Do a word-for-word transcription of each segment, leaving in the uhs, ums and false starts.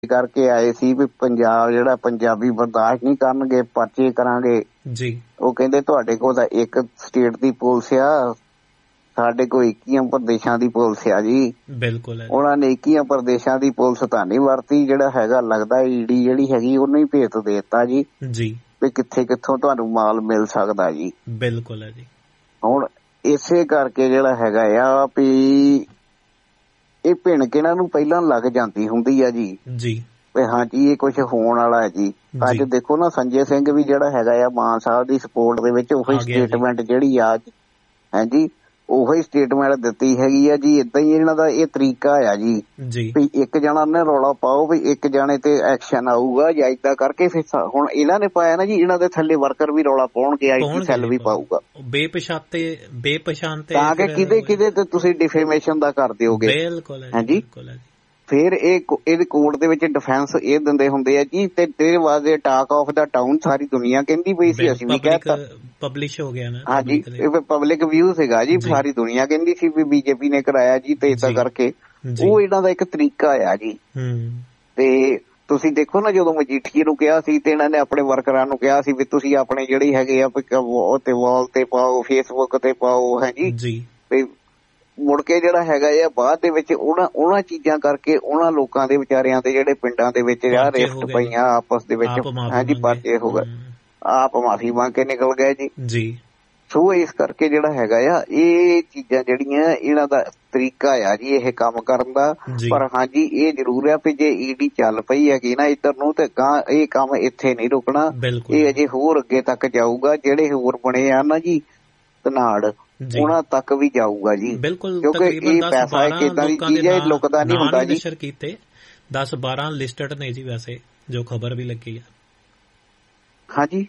ਕਰਕੇ ਆਏ ਸੀ ਵੀ ਪੰਜਾਬ ਜਿਹੜਾ ਪੰਜਾਬੀ ਬਰਦਾਸ਼ਤ ਨਹੀਂ ਕਰਨਗੇ, ਪਰਚੇ ਕਰਾਂਗੇ ਜੀ। ਉਹ ਕਹਿੰਦੇ ਤੁਹਾਡੇ ਕੋਲ ਤਾਂ ਇੱਕ ਸਟੇਟ ਦੀ ਪੁਲਿਸ ਆ, ਸਾਡੇ ਕੋਲ ਇੱਕੀਆਂ ਪ੍ਰਦੇਸ਼ਾਂ ਦੀ ਪੁਲਿਸ ਆ ਜੀ। ਬਿਲਕੁਲ। ਉਹਨਾਂ ਨੇ ਇੱਕੀਆਂ ਪ੍ਰਦੇਸ਼ਾਂ ਦੀ ਪੁਲਿਸ ਤਾਂ ਨਹੀਂ ਵਰਤੀ, ਜਿਹੜਾ ਹੈਗਾ ਲੱਗਦਾ ਈਡੀ ਜਿਹੜੀ ਹੈਗੀ ਉਹਨੂੰ ਹੀ ਭੇਤ ਦੇ ਦਿੱਤਾ ਜੀ ਜੀ ਵੀ ਕਿੱਥੇ ਕਿੱਥੋਂ ਤੁਹਾਨੂੰ ਮਾਲ ਮਿਲ ਸਕਦਾ ਜੀ। ਬਿਲਕੁਲ ਹੈ ਜੀ। ਹੁਣ ਇਸੇ ਕਰਕੇ ਜਿਹੜਾ ਹੈਗਾ ਆ ਵੀ ਇਹ ਭਿਣਕ ਇਹਨਾਂ ਨੂੰ ਪਹਿਲਾਂ ਲੱਗ ਜਾਂਦੀ ਹੁੰਦੀ ਆ ਜੀ ਜੀ ਵੀ ਹਾਂਜੀ ਇਹ ਕੁਛ ਹੋਣ ਵਾਲਾ ਹੈ ਜੀ। ਅੱਜ ਦੇਖੋ ਨਾ ਸੰਜੇ ਸਿੰਘ ਵੀ ਜਿਹੜਾ ਹੈਗਾ ਆ ਮਾਨ ਸਾਹਿਬ ਦੀ ਸਪੋਰਟ ਦੇ ਵਿੱਚ ਉਹੀ ਸਟੇਟਮੈਂਟ ਜਿਹੜੀ ਆ ਹਾਂਜੀ ਉਹੀ ਸਟੇਟਮੈਂਟ ਦਿੱਤੀ ਹੈਗੀ ਆ ਜੀ। ਏਦਾਂ ਹੀ ਇਹਨਾਂ ਦਾ ਇਹ ਤਰੀਕਾ ਆ ਜੀ ਵੀ ਇੱਕ ਜਣਾ ਨੇ ਰੌਲਾ ਪਾਓ ਵੀ ਇੱਕ ਜਾਣੇ ਤੇ ਐਕਸ਼ਨ ਆਊਗਾ ਜਾਂ ਏਦਾਂ ਕਰਕੇ। ਫਿਰ ਹੁਣ ਇਹਨਾਂ ਨੇ ਪਾਇਆ ਨਾ ਜੀ, ਇਹਨਾਂ ਦੇ ਥੱਲੇ ਵਰਕਰ ਵੀ ਰੌਲਾ ਪਾਉਣਗੇ, ਆਈਟੀ ਸੈੱਲ ਵੀ ਪਾਊਗਾ ਬੇਪਛਾਤੇ ਬੇਪਛਾਨਤੇ ਤਾਂ ਕਿ ਕਿਹਦੇ ਕਿਹਦੇ ਤੇ ਤੁਸੀਂ ਡਿਫੇਮੇਸ਼ਨ ਦਾ ਕਰ ਦਿਓਗੇ। ਬਿਲਕੁਲ ਹਾਂਜੀ। ਫਿਰ ਇਹ ਇਹਦੇ ਕੋਰਟ ਦੇ ਵਿੱਚ ਡਿਫੈਂਸ ਇਹ ਦਿੰਦੇ ਹੁੰਦੇ ਆ ਜੀ ਤੇ ਤੇਰੇ ਵਾਸਤੇ ਟਾਕ ਆਫ ਦਾ ਟਾਊਨ ਸਾਰੀ ਦੁਨੀਆ ਕਹਿੰਦੀ ਪਈ ਸੀ, ਅਸੀਂ ਵੀ ਕਹਿਤਾ ਪਬਲਿਸ਼ ਹੋ ਗਿਆ ਨਾ। ਹਾਂਜੀ ਪਬਲਿਕ ਵਿਊ ਸੀਗਾ ਜੀ, ਸਾਰੀ ਦੁਨੀਆ ਕਹਿੰਦੀ ਸੀ ਵੀ ਬੀਜੇਪੀ ਨੇ ਕਰਾਇਆ ਜੀ ਤੇ ਏਦਾਂ ਕਰਕੇ। ਉਹ ਇਹਨਾਂ ਦਾ ਇੱਕ ਤਰੀਕਾ ਆ ਜੀ। ਤੇ ਤੁਸੀਂ ਦੇਖੋ ਨਾ ਜਦੋਂ ਮਜੀਠੀਏ ਨੂੰ ਕਿਹਾ ਸੀ ਤੇ ਇਹਨਾਂ ਨੇ ਆਪਣੇ ਵਰਕਰਾਂ ਨੂੰ ਕਿਹਾ ਸੀ ਵੀ ਤੁਸੀਂ ਆਪਣੇ ਜਿਹੜੇ ਹੈਗੇ ਆ ਤੇ ਵਾਲ ਤੇ ਪਾਓ, ਫੇਸਬੁੱਕ ਤੇ ਪਾਓ ਹਾਂਜੀ। ਤੇ ਮੁੜ ਕੇ ਜਿਹੜਾ ਹੈਗਾ ਆ ਬਾਅਦ ਦੇ ਵਿੱਚ ਉਹਨਾਂ ਉਹਨਾਂ ਚੀਜ਼ਾਂ ਕਰਕੇ ਉਹਨਾਂ ਲੋਕਾਂ ਦੇ ਵਿਚਾਰਿਆਂ ਦੇ ਜਿਹੜੇ ਪਿੰਡਾਂ ਦੇ ਵਿੱਚ ਆ ਰਿਫਟ ਪਈਆਂ ਆਪਸ ਦੇ ਵਿੱਚ ਹਾਂਜੀ ਪਰਚੇ ਹੋ ਗਏ, ਆਪ ਮਾਫੀ ਮੰਗ ਕੇ ਨਿਕਲ ਗਏ ਜੀ। ਸੋ ਇਸ ਕਰਕੇ ਜਿਹੜਾ ਹੈਗਾ ਆ ਇਹ ਚੀਜ਼ਾਂ ਜਿਹੜੀਆਂ ਇਹਨਾਂ ਦਾ ਤਰੀਕਾ ਆ ਜੀ ਇਹ ਕੰਮ ਕਰਨ ਦਾ। ਪਰ ਹਾਂਜੀ ਇਹ ਜ਼ਰੂਰ ਆ ਵੀ ਜੇ ਈਡੀ ਚੱਲ ਪਈ ਹੈਗੀ ਨਾ ਇੱਧਰ ਨੂੰ ਤੇ ਇਹ ਕੰਮ ਇੱਥੇ ਨਹੀਂ ਰੁਕਣਾ, ਇਹ ਅਜੇ ਹੋਰ ਅੱਗੇ ਤੱਕ ਜਾਊਗਾ। ਜਿਹੜੇ ਹੋਰ ਬਣੇ ਆ ਨਾ ਜੀ ਧਨਾੜ ਉਹਨਾਂ ਤੱਕ ਵੀ ਜਾਊਗਾ ਜੀ, ਕਿਉਂਕਿ ਇਹ ਪੈਸਾ ਇੱਕ ਏਦਾਂ ਦੀ ਚੀਜ਼ ਹੈ ਲੁਕਦਾ ਨਹੀਂ ਹੁੰਦਾ ਜੀ। ਕੀਤੇ ਦਸ ਬਾਰਾਂ ਲਿਸਟਡ ਨੇ ਜੀ ਵੈਸੇ ਜੋ ਖਬਰ ਵੀ ਲੱਗੀ ਆ। ਹਾਂਜੀ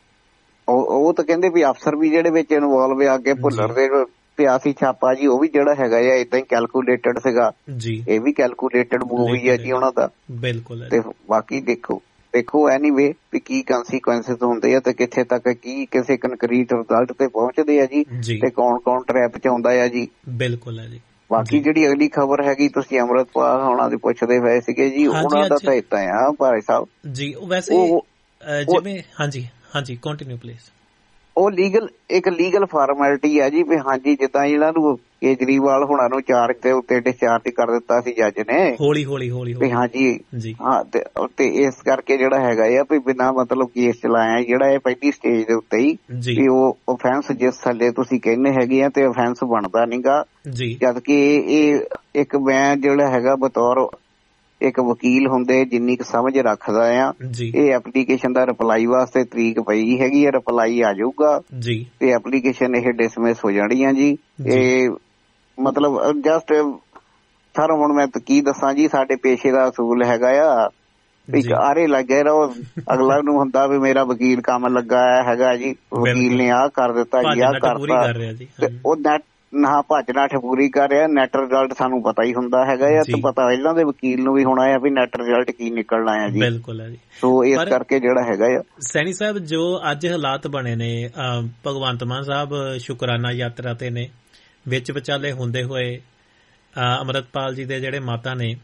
ਉਹ ਤਾਂ ਕਹਿੰਦੇ ਵੀ ਅਫਸਰ ਵੀ ਜਿਹੜੇ ਵਿੱਚ ਇਨਵੋਲਵ ਆ ਅੱਗੇ ਭੁੱਲਰ ਦੇ ਪਿਆ ਸੀ ਛਾਪਾ ਜੀ, ਉਹ ਵੀ ਜਿਹੜਾ ਹੈਗਾ ਆ ਏਦਾਂ ਹੀ ਕੈਲਕੂਲੇਟਡ ਸੀਗਾ ਜੀ। ਇਹ ਵੀ ਕੈਲਕੂਲੇਟਡ ਮੂਵ ਹੀ ਆ ਜੀ ਉਹਨਾਂ ਦਾ। ਬਿਲਕੁਲ। ਤੇ ਬਾਕੀ ਦੇਖੋ ਦੇਖੋ ਐਨੀਵੇ ਵੀ ਕੀ ਕੰਸੀਕੁਐਂਸਿਸ ਹੁੰਦੇ ਆ ਤੇ ਕਿੱਥੇ ਤੱਕ ਕੀ ਕਿਸੇ ਕੰਕਰੀਟ ਰਿਜ਼ਲਟ ਤੇ ਪਹੁੰਚਦੇ ਆ ਜੀ ਤੇ ਕੌਣ ਕੌਣ ਟਰੈਪ ਚ ਆਉਂਦਾ ਆ ਜੀ। ਬਿਲਕੁਲ ਹੈ ਜੀ। ਬਾਕੀ ਜਿਹੜੀ ਅਗਲੀ ਖਬਰ ਹੈਗੀ ਤੁਸੀਂ ਅੰਮ੍ਰਿਤਪਾਲ ਹੋਣਾ ਦੀ ਪੁੱਛਦੇ ਪਏ ਸੀਗੇ ਜੀ, ਉਹਨਾਂ ਦਾ ਤਾਂ ਏਦਾਂ ਆ ਭਾਈ ਸਾਹਿਬ ਜੀ। ਵੈਸੇ ਜਿਵੇਂ ਹਾਂਜੀ ਹਾਂਜੀ ਕੰਟੀਨਿਊ ਪਲੀਜ਼। ਉਹ ਲੀਗਲ ਇੱਕ ਲੀਗਲ ਫਾਰਮੈਲਿਟੀ ਆ ਜੀ ਵੀ ਹਾਂਜੀ ਜਿੱਦਾਂ ਇਹਨਾਂ ਨੂੰ ਕੇਜਰੀਵਾਲ ਹੋਣਾ ਨੂੰ ਚਾਰਜ ਦੇ ਉੱਤੇ ਡਿਸਚਾਰਜ ਕਰ ਦਿੱਤਾ ਸੀ ਜੱਜ ਨੇ ਹੌਲੀ ਹੌਲੀ ਹੌਲੀ ਵੀ ਹਾਂਜੀ ਹਾਂ ਤੇ ਇਸ ਕਰਕੇ ਜਿਹੜਾ ਹੈਗਾ ਆ ਵੀ ਬਿਨਾਂ ਮਤਲਬ ਕੇਸ ਚਲਾਇਆ ਜਿਹੜਾ ਇਹ ਪਹਿਲੀ ਸਟੇਜ ਦੇ ਉੱਤੇ ਹੀ ਵੀ ਉਹ ਓਫੈਂਸ ਜਿਸ ਥੱਲੇ ਤੁਸੀਂ ਕਹਿੰਦੇ ਹੈਗੇ ਆ ਤੇ ਓਫੈਂਸ ਬਣਦਾ ਨੀਗਾ। ਜਦ ਕਿ ਇਹ ਇੱਕ ਮੈਂ ਜਿਹੜਾ ਹੈਗਾ ਬਤੌਰ ਇੱਕ ਵਕੀਲ ਹੁੰਦੇ ਜਿੰਨੀ ਕੁ ਸਮਝ ਰੱਖਦਾ ਆ ਇਹ ਐਪਲੀਕੇਸ਼ਨ ਦਾ ਰਿਪਲਾਈ ਵਾਸਤੇ ਤਰੀਕ ਪਈ ਹੈਗੀ ਆ, ਰਿਪਲਾਈ ਆ ਜਾਊਗਾ ਤੇ ਐਪਲੀਕੇਸ਼ਨ ਇਹ ਡਿਸਮਿਸ ਹੋ ਜਾਣੀ ਆ ਜੀ। ਇਹ ਮਤਲਬ ਜਸਟ ਸਰ ਹੁਣ ਮੈਂ ਕੀ ਦੱਸਾਂ ਜੀ, ਸਾਡੇ ਪੇਸ਼ੇ ਦਾ ਅਸੂਲ ਹੈਗਾ ਆ ਵੀ ਆਰੇ ਲੱਗੇ ਰਹੋ, ਅਗਲਾ ਨੂੰ ਹੁੰਦਾ ਵੀ ਮੇਰਾ ਵਕੀਲ ਕੰਮ ਲੱਗਾ ਹੈਗਾ ਜੀ, ਵਕੀਲ ਨੇ ਆਹ ਕਰ ਦਿੱਤਾ ਜੀ ਆਹ ਕਰਤਾ, ਉਹ ਨੈਟ ਨਾ ਭੱਜ ਨੱਠ ਪੂਰੀ ਕਰ ਰਿਹਾ। ਨੈਟ ਰਿਜ਼ਲਟ ਸਾਨੂੰ ਪਤਾ ਹੀ ਹੁੰਦਾ ਹੈਗਾ ਆ ਤੇ ਪਤਾ ਇਹਨਾਂ ਦੇ ਵਕੀਲ ਨੂੰ ਵੀ ਹੋਣਾ ਆ ਵੀ ਨੈਟ ਰਿਜ਼ਲਟ ਕੀ ਨਿਕਲਣਾ ਆ ਜੀ। ਬਿਲਕੁਲ ਹੈ ਜੀ। ਸੋ ਇਸ ਕਰਕੇ ਜਿਹੜਾ ਹੈਗਾ ਆ ਸੈਣੀ ਸਾਹਿਬ ਜੋ ਅੱਜ ਹਾਲਾਤ ਬਣੇ ਨੇ, ਭਗਵੰਤ ਮਾਨ ਸਾਹਿਬ ਸ਼ੁਕਰਾਨਾ ਯਾਤਰਾ ਤੇ ਨੇ, ਵਿੱਚ ਵਿਚਾਲੇ ਹੁੰਦੇ ਹੋਏ ਅੰਮ੍ਰਿਤਪਾਲ ਜੀ ਦੇ ਜਿਹੜੇ ਮਾਤਾ ਨੇ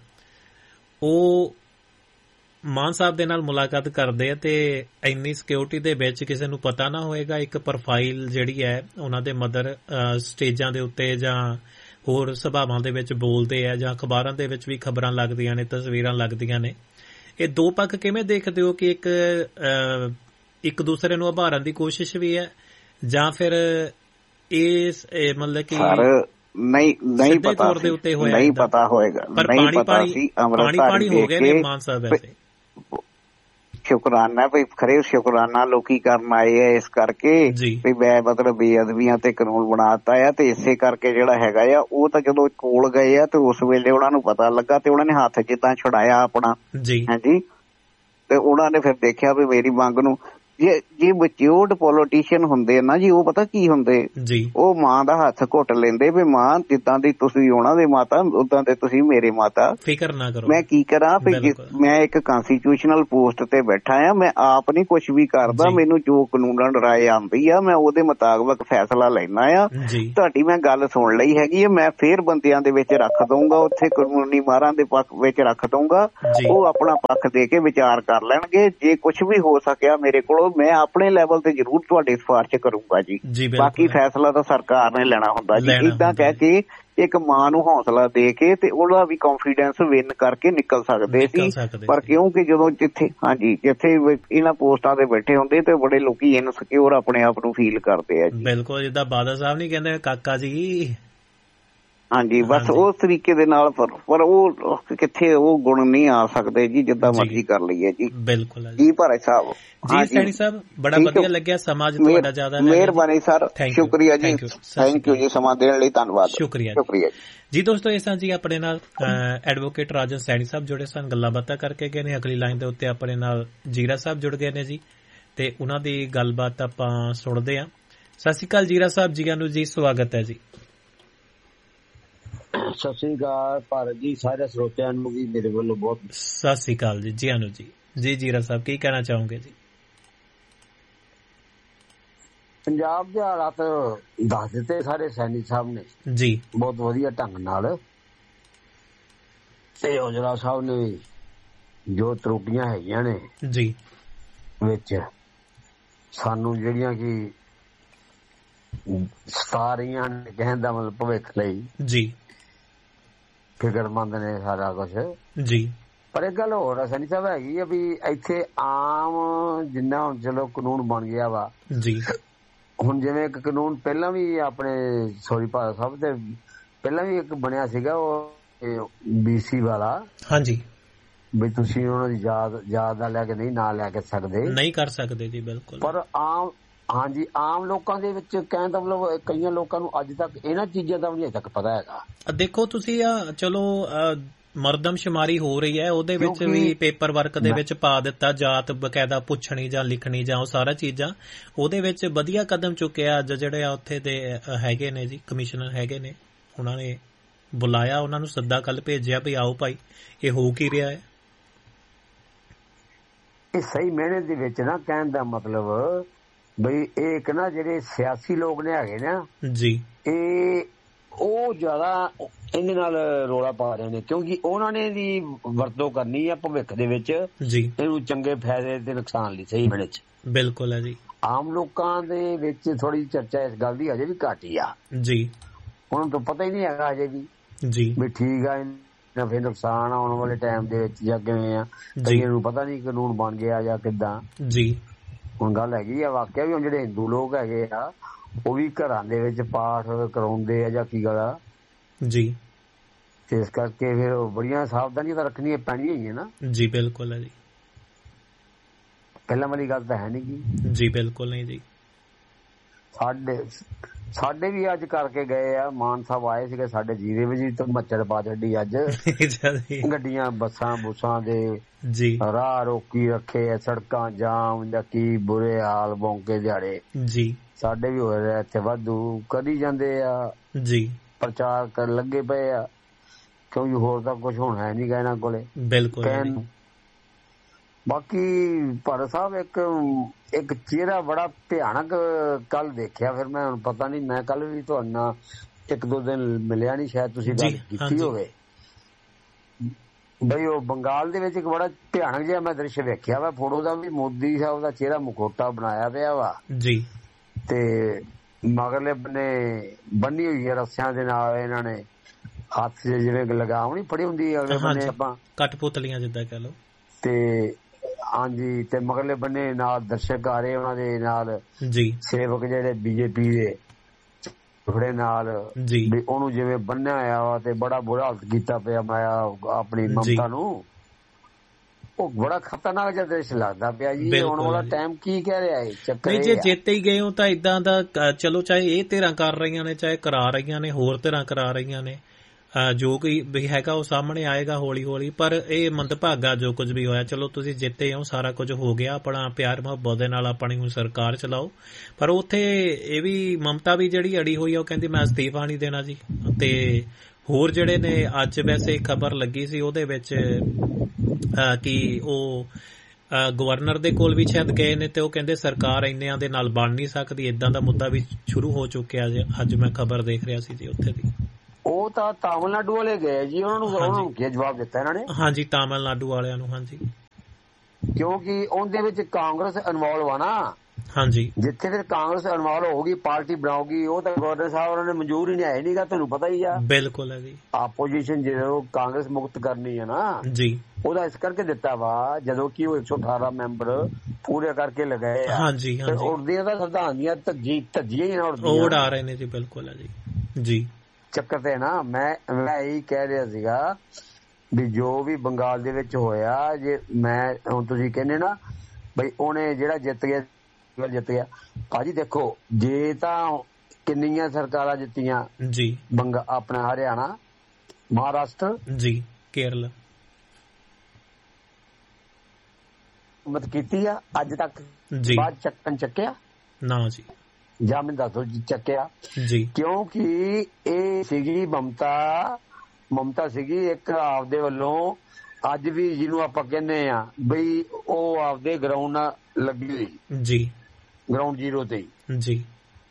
ਉਹ ਮਾਨ ਸਾਹਿਬ ਦੇ ਨਾਲ ਮੁਲਾਕਾਤ ਕਰਦੇ ਆ ਤੇ ਇੰਨੀ ਸਿਕਿਉਰਿਟੀ ਦੇ ਵਿੱਚ ਕਿਸੇ ਨੂੰ ਪਤਾ ਨਾ ਹੋਏਗਾ। ਇੱਕ ਪ੍ਰੋਫਾਈਲ ਜਿਹੜੀ ਹੈ ਉਹਨਾਂ ਦੇ ਮਦਰ ਸਟੇਜਾਂ ਦੇ ਉੱਤੇ ਜਾਂ ਹੋਰ ਸਭਾਵਾਂ ਦੇ ਵਿੱਚ ਬੋਲਦੇ ਆ ਜਾਂ ਅਖਬਾਰਾਂ ਦੇ ਵਿੱਚ ਵੀ ਖਬਰਾਂ ਲੱਗਦੀਆਂ ਨੇ, ਤਸਵੀਰਾਂ ਲੱਗਦੀਆਂ ਨੇ। ਇਹ ਦੋ ਪੱਖ ਕਿਵੇਂ ਦੇਖਦੇ ਹੋ ਕਿ ਇੱਕ ਇੱਕ ਦੂਸਰੇ ਨੂੰ ਉਭਾਰਨ ਦੀ ਕੋਸ਼ਿਸ਼ ਵੀ ਹੈ ਜਾਂ ਫਿਰ ਇਸ ਮਤਲਬ ਕਿ ਨਹੀਂ ਨਹੀਂ ਪਤਾ ਨਹੀਂ ਪਤਾ ਹੋਏਗਾ ਨਹੀਂ ਪਤਾ ਸੀ। ਪਾਣੀ ਹੋ ਗਏ ਨੇ ਮਾਨ ਸਾਹਿਬ ਵੈਸੇ ਸ਼ੁਕਰਾਨਾ ਵੀ ਖਰੇ ਸ਼ੁਕਰਾਨਾ ਲੋਕੀ ਕਰਨ ਆਏ ਆ ਇਸ ਕਰਕੇ ਵੀ ਮੈਂ ਮਤਲਬ ਬੇਅਦਬੀਆਂ ਤੇ ਕਾਨੂੰਨ ਬਣਾ ਦਿੱਤਾ ਆ ਤੇ ਇਸੇ ਕਰਕੇ ਜਿਹੜਾ ਹੈਗਾ ਆ ਉਹ ਤਾਂ ਜਦੋਂ ਕੋਲ ਗਏ ਆ ਤੇ ਉਸ ਵੇਲੇ ਉਹਨਾਂ ਨੂੰ ਪਤਾ ਲੱਗਾ ਤੇ ਉਹਨਾਂ ਨੇ ਹੱਥ ਜਿੱਦਾਂ ਛੁਡਾਇਆ ਆਪਣਾ ਹਾਂਜੀ ਤੇ ਉਹਨਾਂ ਨੇ ਫਿਰ ਦੇਖਿਆ ਵੀ ਮੇਰੀ ਮੰਗ ਨੂੰ ਜੇ ਜੇ ਮੈਚਿਓਰਡ ਪੋਲੀਟੀਸ਼ੀਅਨ ਹੁੰਦੇ ਨਾ ਜੀ, ਉਹ ਪਤਾ ਕੀ ਹੁੰਦੇ ਜੀ, ਉਹ ਮਾਂ ਦਾ ਹੱਥ ਘੁੱਟ ਲੈਂਦੇ ਵੀ ਮਾਂ ਜਿੱਦਾਂ ਦੀ ਤੁਸੀਂ ਉਹਨਾਂ ਦੇ ਮਾਤਾ ਉਦਾਂ ਦੇ ਤੁਸੀਂ ਮੇਰੇ ਮਾਤਾ, ਫਿਕਰ ਨਾ ਕਰੋ। ਮੈਂ ਕੀ ਕਰਾਂ ਵੀ ਮੈਂ ਇੱਕ ਕੰਸਟੀਟਿਊਸ਼ਨਲ ਪੋਸਟ ਤੇ ਬੈਠਾ ਆ, ਮੈਂ ਆਪ ਨੀ ਕੁਛ ਵੀ ਕਰਦਾ, ਮੈਨੂੰ ਜੋ ਕਾਨੂੰਨ ਰਾਏ ਆਉਂਦੀ ਆ ਮੈਂ ਉਹਦੇ ਮੁਤਾਬਕ ਫੈਸਲਾ ਲੈਣਾ ਆ। ਤੁਹਾਡੀ ਮੈਂ ਗੱਲ ਸੁਣ ਲਈ ਹੈਗੀ ਆ, ਮੈਂ ਫੇਰ ਬੰਦਿਆਂ ਦੇ ਵਿੱਚ ਰੱਖ ਦਊਂਗਾ, ਉੱਥੇ ਕਾਨੂੰਨੀ ਮਾਹਰਾਂ ਦੇ ਪੱਖ ਵਿੱਚ ਰੱਖ ਦਊਂਗਾ, ਉਹ ਆਪਣਾ ਪੱਖ ਦੇ ਕੇ ਵਿਚਾਰ ਕਰ ਲੈਣਗੇ। ਜੇ ਕੁਛ ਵੀ ਹੋ ਸਕਿਆ ਮੇਰੇ ਕੋਲੋਂ ਮੈਂ ਆਪਣੇ ਲੈਵਲ ਤੇ ਜ਼ਰੂਰ ਤੁਹਾਡੀ ਸਿਫਾਰਿਸ਼ ਕਰੂੰਗਾ ਜੀ, ਬਾਕੀ ਫੈਸਲਾ ਤਾਂ ਸਰਕਾਰ ਨੇ ਲੈਣਾ ਹੁੰਦਾ ਜੀ। ਏਦਾਂ ਕਹਿ ਕੇ ਇੱਕ ਮਾਂ ਨੂੰ ਹੌਸਲਾ ਦੇ ਕੇ ਤੇ ਉਹਦਾ ਵੀ ਕੌਨਫੀਡੈਂਸ ਵਿਨ ਕਰਕੇ ਨਿਕਲ ਸਕਦੇ ਸੀ। ਪਰ ਕਿਉਂਕਿ ਜਦੋਂ ਜਿੱਥੇ ਹਾਂਜੀ ਜਿੱਥੇ ਇਹਨਾਂ ਪੋਸਟਾਂ ਤੇ ਬੈਠੇ ਹੁੰਦੇ ਤੇ ਬੜੇ ਲੋਕੀ ਇਨਸਿਕਿਉਰ ਆਪਣੇ ਆਪ ਨੂੰ ਫੀਲ ਕਰਦੇ ਆ ਜੀ। ਬਿਲਕੁਲ, ਜਿੱਦਾਂ ਬਾਦਲ ਸਾਹਿਬ ਨੀ ਕਹਿੰਦੇ ਕਾਕਾ ਜੀ, ਹਾਂਜੀ ਬਸ ਉਸ ਤਰੀਕੇ ਦੇ ਨਾਲ। ਪਰ ਪਰ ਉਹ ਕਿੱਥੇ ਉਹ ਗੁਣ ਨਹੀਂ ਆ ਸਕਦੇ ਜੀ, ਜਿੱਦਾਂ ਮਰਜ਼ੀ ਕਰ ਲਈਏ ਜੀ। ਬਿਲਕੁਲ ਜੀ ਭਾਈ ਸਾਹਿਬ ਜੀ, ਸੈਣੀ ਸਾਹਿਬ ਬੜਾ ਵਧੀਆ ਲੱਗਿਆ, ਸਮਾਂ ਤੁਹਾਡਾ ਜ਼ਿਆਦਾ ਮਿਹਰਬਾਨੀ ਸਰ, ਸ਼ੁਕਰੀਆ ਜੀ, ਥੈਂਕ ਯੂ ਜੀ, ਸਮਾਂ ਦੇਣ ਲਈ ਧੰਨਵਾਦ, ਸ਼ੁਕਰੀਆ ਸ਼ੁਕਰੀਆ ਜੀ। ਦੋਸਤੋ ਇਸ ਜੀ ਆਪਣੇ ਨਾਲ ਐਡਵੋਕੇਟ ਰਾਜਨ ਸੈਣੀ ਸਾਹਿਬ ਜੁੜੇ ਸਨ, ਗੱਲਾਂ ਬਾਤਾਂ ਕਰਕੇ ਗਏ ਨੇ। ਅਗਲੀ ਲਾਈਨ ਦੇ ਉੱਤੇ ਆਪਣੇ ਨਾਲ ਜੀਰਾ ਸਾਹਿਬ ਜੁੜ ਗਏ ਨੇ ਜੀ, ਤੇ ਉਹਨਾਂ ਦੀ ਗੱਲਬਾਤ ਆਪਾਂ ਸੁਣਦੇ ਹਾਂ। ਸਤਿ ਸ਼੍ਰੀ ਅਕਾਲ ਜੀਰਾ ਸਾਹਿਬ, ਜੀ ਨੂੰ ਜੀ, ਸਵਾਗਤ ਹੈ ਜੀ। ਸਤਿ ਸ੍ਰੀ ਅਕਾਲ ਭਾਰਤ ਜੀ, ਸਾਰੇ ਸਰੋਤਿਆਂ ਨੂੰ ਵੀ ਮੇਰੇ ਵੱਲੋਂ ਬਹੁਤ ਸਤਿ ਸ੍ਰੀ ਅਕਾਲ ਜੀ। ਜੀ ਅਨੂ ਜੀ, ਜੀ ਜੀਰਾ ਸਾਹਿਬ ਕੀ ਕਹਿਣਾ ਚਾਹੋਗੇ ਜੀ? ਪੰਜਾਬ ਦੇ ਹਾਲਾਤ ਦੱਸ ਦਿੱਤੇ ਸਾਰੇ ਸੈਣੀ ਸਾਹਿਬ ਨੇ ਜੀ, ਬਹੁਤ ਵਧੀਆ ਢੰਗ ਨਾਲ, ਤੇ ਔਜਲਾ ਸਾਹਿਬ ਨੇ ਜੋ ਤਰੁੱਟੀਆਂ ਹੈਗੀਆਂ ਨੇ ਜੀ ਵਿੱਚ ਸਾਨੂੰ ਜਿਹੜੀਆਂ ਕਿ ਸਤਾ ਰਹੀਆਂ ਨੇ, ਕਹਿਣ ਦਾ ਮਤਲਬ ਭਵਿੱਖ ਲਈ ਜੀ ਫਿਕਰਮੰਦ ਨੇ ਸਾਰਾ ਕੁਛ ਜੀ। ਪਰ ਇੱਕ ਗੱਲ ਹੋਰ ਸੈਣੀ ਸਾਹਿਬ ਹੈਗੀ ਆ ਵੀ ਇੱਥੇ ਆਮ ਜਿੰਨਾ ਹੁਣ ਚਲੋ ਕਾਨੂੰਨ ਬਣ ਗਿਆ ਵਾ ਜੀ, ਹੁਣ ਜਿਵੇਂ ਇੱਕ ਕਾਨੂੰਨ ਪਹਿਲਾਂ ਵੀ ਆਪਣੇ ਸੋਰੀ ਭਾਰਤ ਸਾਹਿਬ ਤੇ ਪਹਿਲਾਂ ਵੀ ਇੱਕ ਬਣਿਆ ਸੀਗਾ ਉਹ ਬੀਸੀ ਵਾਲਾ, ਹਾਂਜੀ, ਵੀ ਤੁਸੀਂ ਉਹਨਾਂ ਦੀ ਯਾਦ ਯਾਦ ਦਾ ਲੈ ਕੇ ਨਹੀਂ ਨਾ ਲੈ ਕੇ ਸਕਦੇ, ਨਹੀਂ ਕਰ ਸਕਦੇ ਜੀ, ਬਿਲਕੁਲ। ਪਰ ਆਮ ਹਾਂਜੀ ਆਮ ਲੋਕਾਂ ਦੇ ਵਿੱਚ ਕਹਿਣ ਦਾ ਮਤਲਬ ਕਈਆਂ ਲੋਕਾਂ ਨੂੰ ਅੱਜ ਤੱਕ ਇਹਨਾਂ ਚੀਜ਼ਾਂ ਦਾ ਵੀ ਅਜੇ ਤੱਕ ਪਤਾ ਹੈਗਾ। ਦੇਖੋ ਤੁਸੀਂ ਆ ਚਲੋ ਮਰਦਮਸ਼ੁਮਾਰੀ ਹੋ ਰਹੀ ਹੈ, ਉਹਦੇ ਵਿੱਚ ਵੀ ਪੇਪਰ ਵਰਕ ਦੇ ਵਿੱਚ ਪਾ ਦਿੱਤਾ ਜਾਤ ਬਕਾਇਦਾ ਪੁੱਛਣੀ ਜਾਂ ਲਿਖਣੀ ਜਾਂ ਉਹ ਸਾਰਾ ਚੀਜ਼ਾਂ, ਉਹਦੇ ਵਿੱਚ ਵਧੀਆ ਕਦਮ ਚੁੱਕਿਆ। ਅੱਜ ਜਿਹੜੇ ਆ ਉੱਥੇ ਦੇ ਹੈਗੇ ਨੇ ਜੀ ਕਮਿਸ਼ਨਰ ਹੈਗੇ ਨੇ, ਉਹਨਾਂ ਨੇ ਬੁਲਾਇਆ, ਉਹਨਾਂ ਨੂੰ ਸੱਦਾ ਕੱਲ ਭੇਜਿਆ ਵੀ ਆਓ ਭਾਈ ਇਹ ਹੋ ਕੀ ਰਿਹਾ ਹੈ। ਇਹ ਸਹੀ ਮਿਹਨਤ ਦੇ ਵਿੱਚ ਨਾ ਕਹਿਣ ਦਾ ਮਤਲਬ ਬਈ ਇਹ ਇੱਕ ਨਾ ਜਿਹੜੇ ਸਿਆਸੀ ਲੋਕ ਨੇ ਹੈਗੇ ਨਾ ਜੀ, ਇਹ ਉਹ ਜ਼ਿਆਦਾ ਇਹਦੇ ਨਾਲ ਰੌਲਾ ਪਾ ਰਹੇ ਨੇ, ਕਿਉਂਕਿ ਉਹਨਾਂ ਨੇ ਦੀ ਵਰਤੋਂ ਕਰਨੀ ਆ ਭਵਿੱਖ ਦੇ ਵਿੱਚ ਜੀ, ਇਹਨੂੰ ਚੰਗੇ ਫਾਇਦੇ ਤੇ ਨੁਕਸਾਨ ਲਈ ਸਹੀ ਮਿਹਨਤ ਚ। ਬਿਲਕੁਲ ਹੈ ਜੀ। ਆਮ ਲੋਕਾਂ ਦੇ ਵਿੱਚ ਥੋੜੀ ਚਰਚਾ ਇਸ ਗੱਲ ਦੀ ਅਜੇ ਵੀ ਘੱਟ ਹੀ ਆ ਜੀ, ਉਹਨਾਂ ਤੋਂ ਪਤਾ ਹੀ ਨਹੀਂ ਹੈਗਾ ਅਜੇ ਵੀ ਜੀ ਵੀ ਠੀਕ ਆ ਫਿਰ ਨੁਕਸਾਨ ਆਉਣ ਵਾਲੇ ਟਾਈਮ ਦੇ ਵਿੱਚ ਜਾਂ ਕਿਵੇਂ ਆ, ਕਈਆਂ ਨੂੰ ਪਤਾ ਨਹੀਂ ਕਾਨੂੰਨ ਬਣ ਗਿਆ ਜਾਂ ਕਿੱਦਾਂ ਜੀ। ਹੁਣ ਗੱਲ ਹੈਗੀ ਆ ਵਾਕਿਆ ਵੀ ਹੁਣ ਜਿਹੜੇ ਹਿੰਦੂ ਲੋਕ ਹੈਗੇ ਆ ਉਹ ਵੀ ਘਰਾਂ ਦੇ ਵਿੱਚ ਪਾਠ ਕਰਾਉਂਦੇ ਆ ਜਾਂ ਕੀ ਗੱਲ ਆ ਜੀ, ਤੇ ਇਸ ਕਰਕੇ ਫਿਰ ਬੜੀਆਂ ਸਾਵਧਾਨੀਆਂ ਤਾਂ ਰੱਖਣੀਆਂ ਪੈਣੀਆਂ ਹੀ ਹੈ ਨਾ ਜੀ। ਬਿਲਕੁਲ ਹੈ ਜੀ, ਪਹਿਲਾਂ ਵਾਲੀ ਗੱਲ ਤਾਂ ਹੈ ਨੀ ਗੀ ਜੀ, ਬਿਲਕੁਲ ਨਹੀਂ ਜੀ। ਸਾਡੇ ਸਾਡੇ ਵੀ ਅੱਜ ਕਰਕੇ ਗਏ ਆ, ਮਾਨ ਸਾਹਿਬ ਆਏ ਸੀਗੇ ਸਾਡੇ ਜੀਰੇ ਵਿੱਚ ਤਾਂ ਮੱਛਰ ਪਾ ਛੱਡੀ ਅੱਜ ਗੱਡੀਆਂ ਬੱਸਾਂ ਬੁੱਸਾਂ ਦੇ ਜੀ, ਰਾਹ ਰੋਕੀ ਰੱਖੇ, ਸੜਕਾਂ ਜਾਮ ਜਾਂ ਕੀ ਬੁਰੇ ਹਾਲ ਬੌਂਕੇ ਦਿਹਾੜੇ ਜੀ। ਸਾਡੇ ਵੀ ਹੋ ਰਿਹਾ ਇੱਥੇ ਵਾਧੂ ਕਰੀ ਜਾਂਦੇ ਆ ਜੀ, ਪ੍ਰਚਾਰ ਕਰਨ ਲੱਗੇ ਪਏ ਆ, ਕਿਉਂਕਿ ਹੋਰ ਤਾਂ ਕੁਛ ਹੁਣ ਹੈ ਨੀ ਗਾ ਇਹਨਾਂ ਕੋਲੇ ਬਿਲਕੁਲ। ਬਾਕੀ ਭਾਰਤ ਸਾਹਿਬ ਇੱਕ ਇੱਕ ਚਿਹਰਾ ਬੜਾ ਭਿਆਨਕ ਕੱਲ ਦੇਖਿਆ, ਫਿਰ ਮੈਂ ਹੁਣ ਪਤਾ ਨੀ, ਮੈਂ ਕੱਲ ਵੀ ਤੁਹਾਡੇ ਨਾਲ ਇੱਕ ਦੋ ਦਿਨ ਮਿਲਿਆ ਨੀ, ਸ਼ਾਇਦ ਤੁਸੀਂ ਗੱਲ ਕੀਤੀ ਹੋਵੇ ਬਈ ਉਹ ਬੰਗਾਲ ਦੇ ਵਿੱਚ ਇੱਕ ਬੜਾ ਭਿਆਨਕ ਜਿਹਾ ਮੈਂ ਦ੍ਰਿਸ਼ ਵੇਖਿਆ ਵਾ ਫੋਟੋ ਦਾ ਵੀ, ਮੋਦੀ ਸਾਹਿਬ ਦਾ ਚਿਹਰਾ ਮੁਖੌਟਾ ਬਣਾਇਆ ਪਿਆ ਵਾ ਜੀ, ਤੇ ਮਗਰਲੇ ਬੰਨੇ ਬੰਨੀ ਹੋਈ ਹੈ ਰੱਸਿਆਂ ਦੇ ਨਾਲ, ਇਹਨਾਂ ਨੇ ਹੱਥ ਜਿਵੇਂ ਲਗਾਮ ਨੀ ਫੜੀ ਹੁੰਦੀ ਅਗਲੇ ਬੰਨੇ ਆਪਾਂ ਕਠਪੁਤਲੀਆਂ ਜਿੱਦਾਂ ਕਹਿ ਲਓ, ਤੇ ਹਾਂਜੀ ਤੇ ਮਗਰਲੇ ਬੰਨੇ ਨਾਲ ਦਰਸ਼ਕ ਆ ਰਹੇ ਉਹਨਾਂ ਦੇ ਨਾਲ ਜੀ, ਸੇਵਕ ਜਿਹੜੇ ਬੀਜੇਪੀ ਦੇ ਟੁਕੜੇ ਨਾਲ ਜੀ, ਵੀ ਉਹਨੂੰ ਜਿਵੇਂ ਬੰਨਿਆ ਹੋਇਆ ਵਾ ਤੇ ਬੜਾ ਬੁਰਾ ਹਾਲਤ ਕੀਤਾ ਪਿਆ ਮਾਇਆ ਆਪਣੀ ਮਮਤਾ ਨੂੰ, ਉਹ ਬੜਾ ਖਤਰਨਾਕ ਜਿਹਾ ਦ੍ਰਿਸ਼ ਲੱਗਦਾ ਪਿਆ ਜੀ। ਆਉਣ ਵਾਲਾ ਟਾਈਮ ਕੀ ਕਹਿ ਰਿਹਾ ਹੈ ਚੱਕਰ, ਜੇ ਜਿੱਤੇ ਹੀ ਗਏ ਹੋ ਤਾਂ ਇਦਾਂ ਦਾ ਚਲੋ ਚਾਹੇ ਇਹ ਧਿਰਾਂ ਕਰ ਰਹੀਆਂ ਨੇ ਚਾਹੇ ਕਰਾ ਰਹੀਆਂ ਨੇ ਹੋਰ ਧਿਰਾਂ ਕਰਾ ਰਹੀਆਂ ਨੇ, ਜੋ ਕੋਈ ਵੀ ਹੈਗਾ ਉਹ ਸਾਹਮਣੇ ਆਏਗਾ ਹੌਲੀ ਹੌਲੀ। ਪਰ ਇਹ ਮੰਦਭਾਗਾ ਜੋ ਕੁਝ ਵੀ ਹੋਇਆ। ਚਲੋ ਤੁਸੀਂ ਜਿੱਤੇ ਹੋ, ਸਾਰਾ ਕੁਝ ਹੋ ਗਿਆ, ਆਪਣਾ ਪਿਆਰ ਮੁਹੱਬਤ ਦੇ ਨਾਲ ਆਪਣੀ ਹੁਣ ਸਰਕਾਰ ਚਲਾਓ। ਪਰ ਉੱਥੇ ਇਹ ਵੀ ਮਮਤਾ ਵੀ ਜਿਹੜੀ ਅੜੀ ਹੋਈ ਆ, ਉਹ ਕਹਿੰਦੀ ਮੈਂ ਅਸਤੀਫਾ ਨਹੀਂ ਦੇਣਾ ਜੀ। ਤੇ ਹੋਰ ਜਿਹੜੇ ਨੇ ਅੱਜ ਵੈਸੇ ਖਬਰ ਲੱਗੀ ਸੀ ਉਹਦੇ ਵਿੱਚ ਕਿ ਉਹ ਗਵਰਨਰ ਦੇ ਕੋਲ ਵੀ ਸ਼ਾਇਦ ਗਏ ਨੇ ਤੇ ਉਹ ਕਹਿੰਦੇ ਸਰਕਾਰ ਇੰਨਿਆਂ ਦੇ ਨਾਲ ਬਣ ਨਹੀਂ ਸਕਦੀ, ਏਦਾਂ ਦਾ ਮੁੱਦਾ ਵੀ ਸ਼ੁਰੂ ਹੋ ਚੁੱਕਿਆ। ਅੱਜ ਮੈਂ ਖਬਰ ਦੇਖ ਰਿਹਾ ਸੀ ਜੀ ਉੱਥੇ ਦੀ। ਉਹ ਤਾਂ ਤਾਮਿਲਨਾਡੂ ਵਾਲੇ ਗਏ ਜੀ, ਉਹਨਾਂ ਨੂੰ ਉਹਨਾਂ ਨੂੰ ਕੀ ਜਵਾਬ ਦਿੱਤਾ ਇਹਨਾਂ ਨੇ? ਹਾਂਜੀ, ਤਾਮਿਲਨਾਡੂ ਵਾਲਿਆਂ ਨੂੰ। ਹਾਂਜੀ, ਕਿਉਂਕਿ ਉਹਦੇ ਵਿੱਚ ਕਾਂਗਰਸ ਇਨਵੋਲਵ ਆ ਨਾ। ਹਾਂਜੀ, ਜਿੱਥੇ ਫਿਰ ਕਾਂਗਰਸ ਇਨਵੋਲਵ ਹੋਊਗੀ, ਪਾਰਟੀ ਬਣਾਉਗੀ, ਉਹ ਤਾਂ ਗਵਰਨਰ ਸਾਹਿਬ ਉਹਨਾਂ ਨੇ ਮਨਜ਼ੂਰ ਹੀ ਨਹੀਂ ਆਏ ਨਹੀਂਗਾ, ਤੁਹਾਨੂੰ ਪਤਾ ਹੀ ਆ। ਬਿਲਕੁਲ ਹੈ ਜੀ। ਆਪੋਜੀਸ਼ਨ ਜਦੋਂ ਕਾਂਗਰਸ ਮੁਕਤ ਕਰਨੀ ਹੈ ਨਾ ਜੀ, ਉਹਦਾ ਇਸ ਕਰਕੇ ਦਿੱਤਾ ਵਾ ਜਦੋਂ ਕਿ ਉਹ ਇੱਕ ਸੌ ਅਠਾਰਾਂ ਮੈਂਬਰ ਪੂਰੇ ਕਰਕੇ ਲਗਾਏ ਆ। ਹਾਂਜੀ ਹਾਂਜੀ, ਉੜਦੀਆਂ ਤਾਂ ਸੰਵਿਧਾਨ ਦੀਆਂ ਧੱਜੀ ਧੱਜੀਆਂ ਹੀ ਨਾ ਉੜਦੀਆਂ, ਉਹ ਉਡਾ ਰਹੇ ਨੇ ਜੀ। ਬਿਲਕੁਲ ਹੈ ਜੀ। ਜੀ, ਚੱਕਰ ਤੇ ਨਾ ਮੈਂ ਮੈਂ ਇਹੀ ਕਹਿ ਰਿਹਾ ਸੀਗਾ ਵੀ ਜੋ ਵੀ ਬੰਗਾਲ ਦੇ ਵਿੱਚ ਹੋਇਆ, ਜੇ ਮੈਂ ਹੁਣ ਤੁਸੀਂ ਕਹਿੰਦੇ ਨਾ ਬਈ ਉਹਨੇ ਜਿਹੜਾ ਜਿੱਤ ਗਿਆ ਜਿੱਤ ਗਿਆ ਭਾਜੀ, ਦੇਖੋ ਜੇ ਤਾਂ ਕਿੰਨੀਆਂ ਸਰਕਾਰਾਂ ਜਿੱਤੀਆਂ ਜੀ, ਬੰਗਾ ਆਪਣਾ ਹਰਿਆਣਾ, ਮਹਾਰਾਸ਼ਟਰ ਜੀ, ਕੇਰਲ ਮਤ ਕੀਤੀ ਆ ਅੱਜ ਤੱਕ ਜੀ, ਬਾਅਦ ਚੱਕਣ ਚੱਕਿਆ ਨਾ ਜੀ, ਜਾਂ ਮੈਨੂੰ ਦੱਸੋ ਜੀ ਚੱਕਿਆ ਜੀ। ਕਿਉਂਕਿ ਇਹ ਸੀਗੀ ਮਮਤਾ ਮਮਤਾ ਸੀਗੀ ਇੱਕ ਆਪਦੇ ਵੱਲੋਂ, ਅੱਜ ਵੀ ਜਿਹਨੂੰ ਆਪਾਂ ਕਹਿੰਦੇ ਆ ਬਈ ਉਹ ਆਪਦੇ ਗਰਾਊਂਡ ਨਾਲ ਲੱਗੀ ਹੋਈ ਜੀ, ਗਰਾਊਂਡ ਜ਼ੀਰੋ ਤੇ ਜੀ।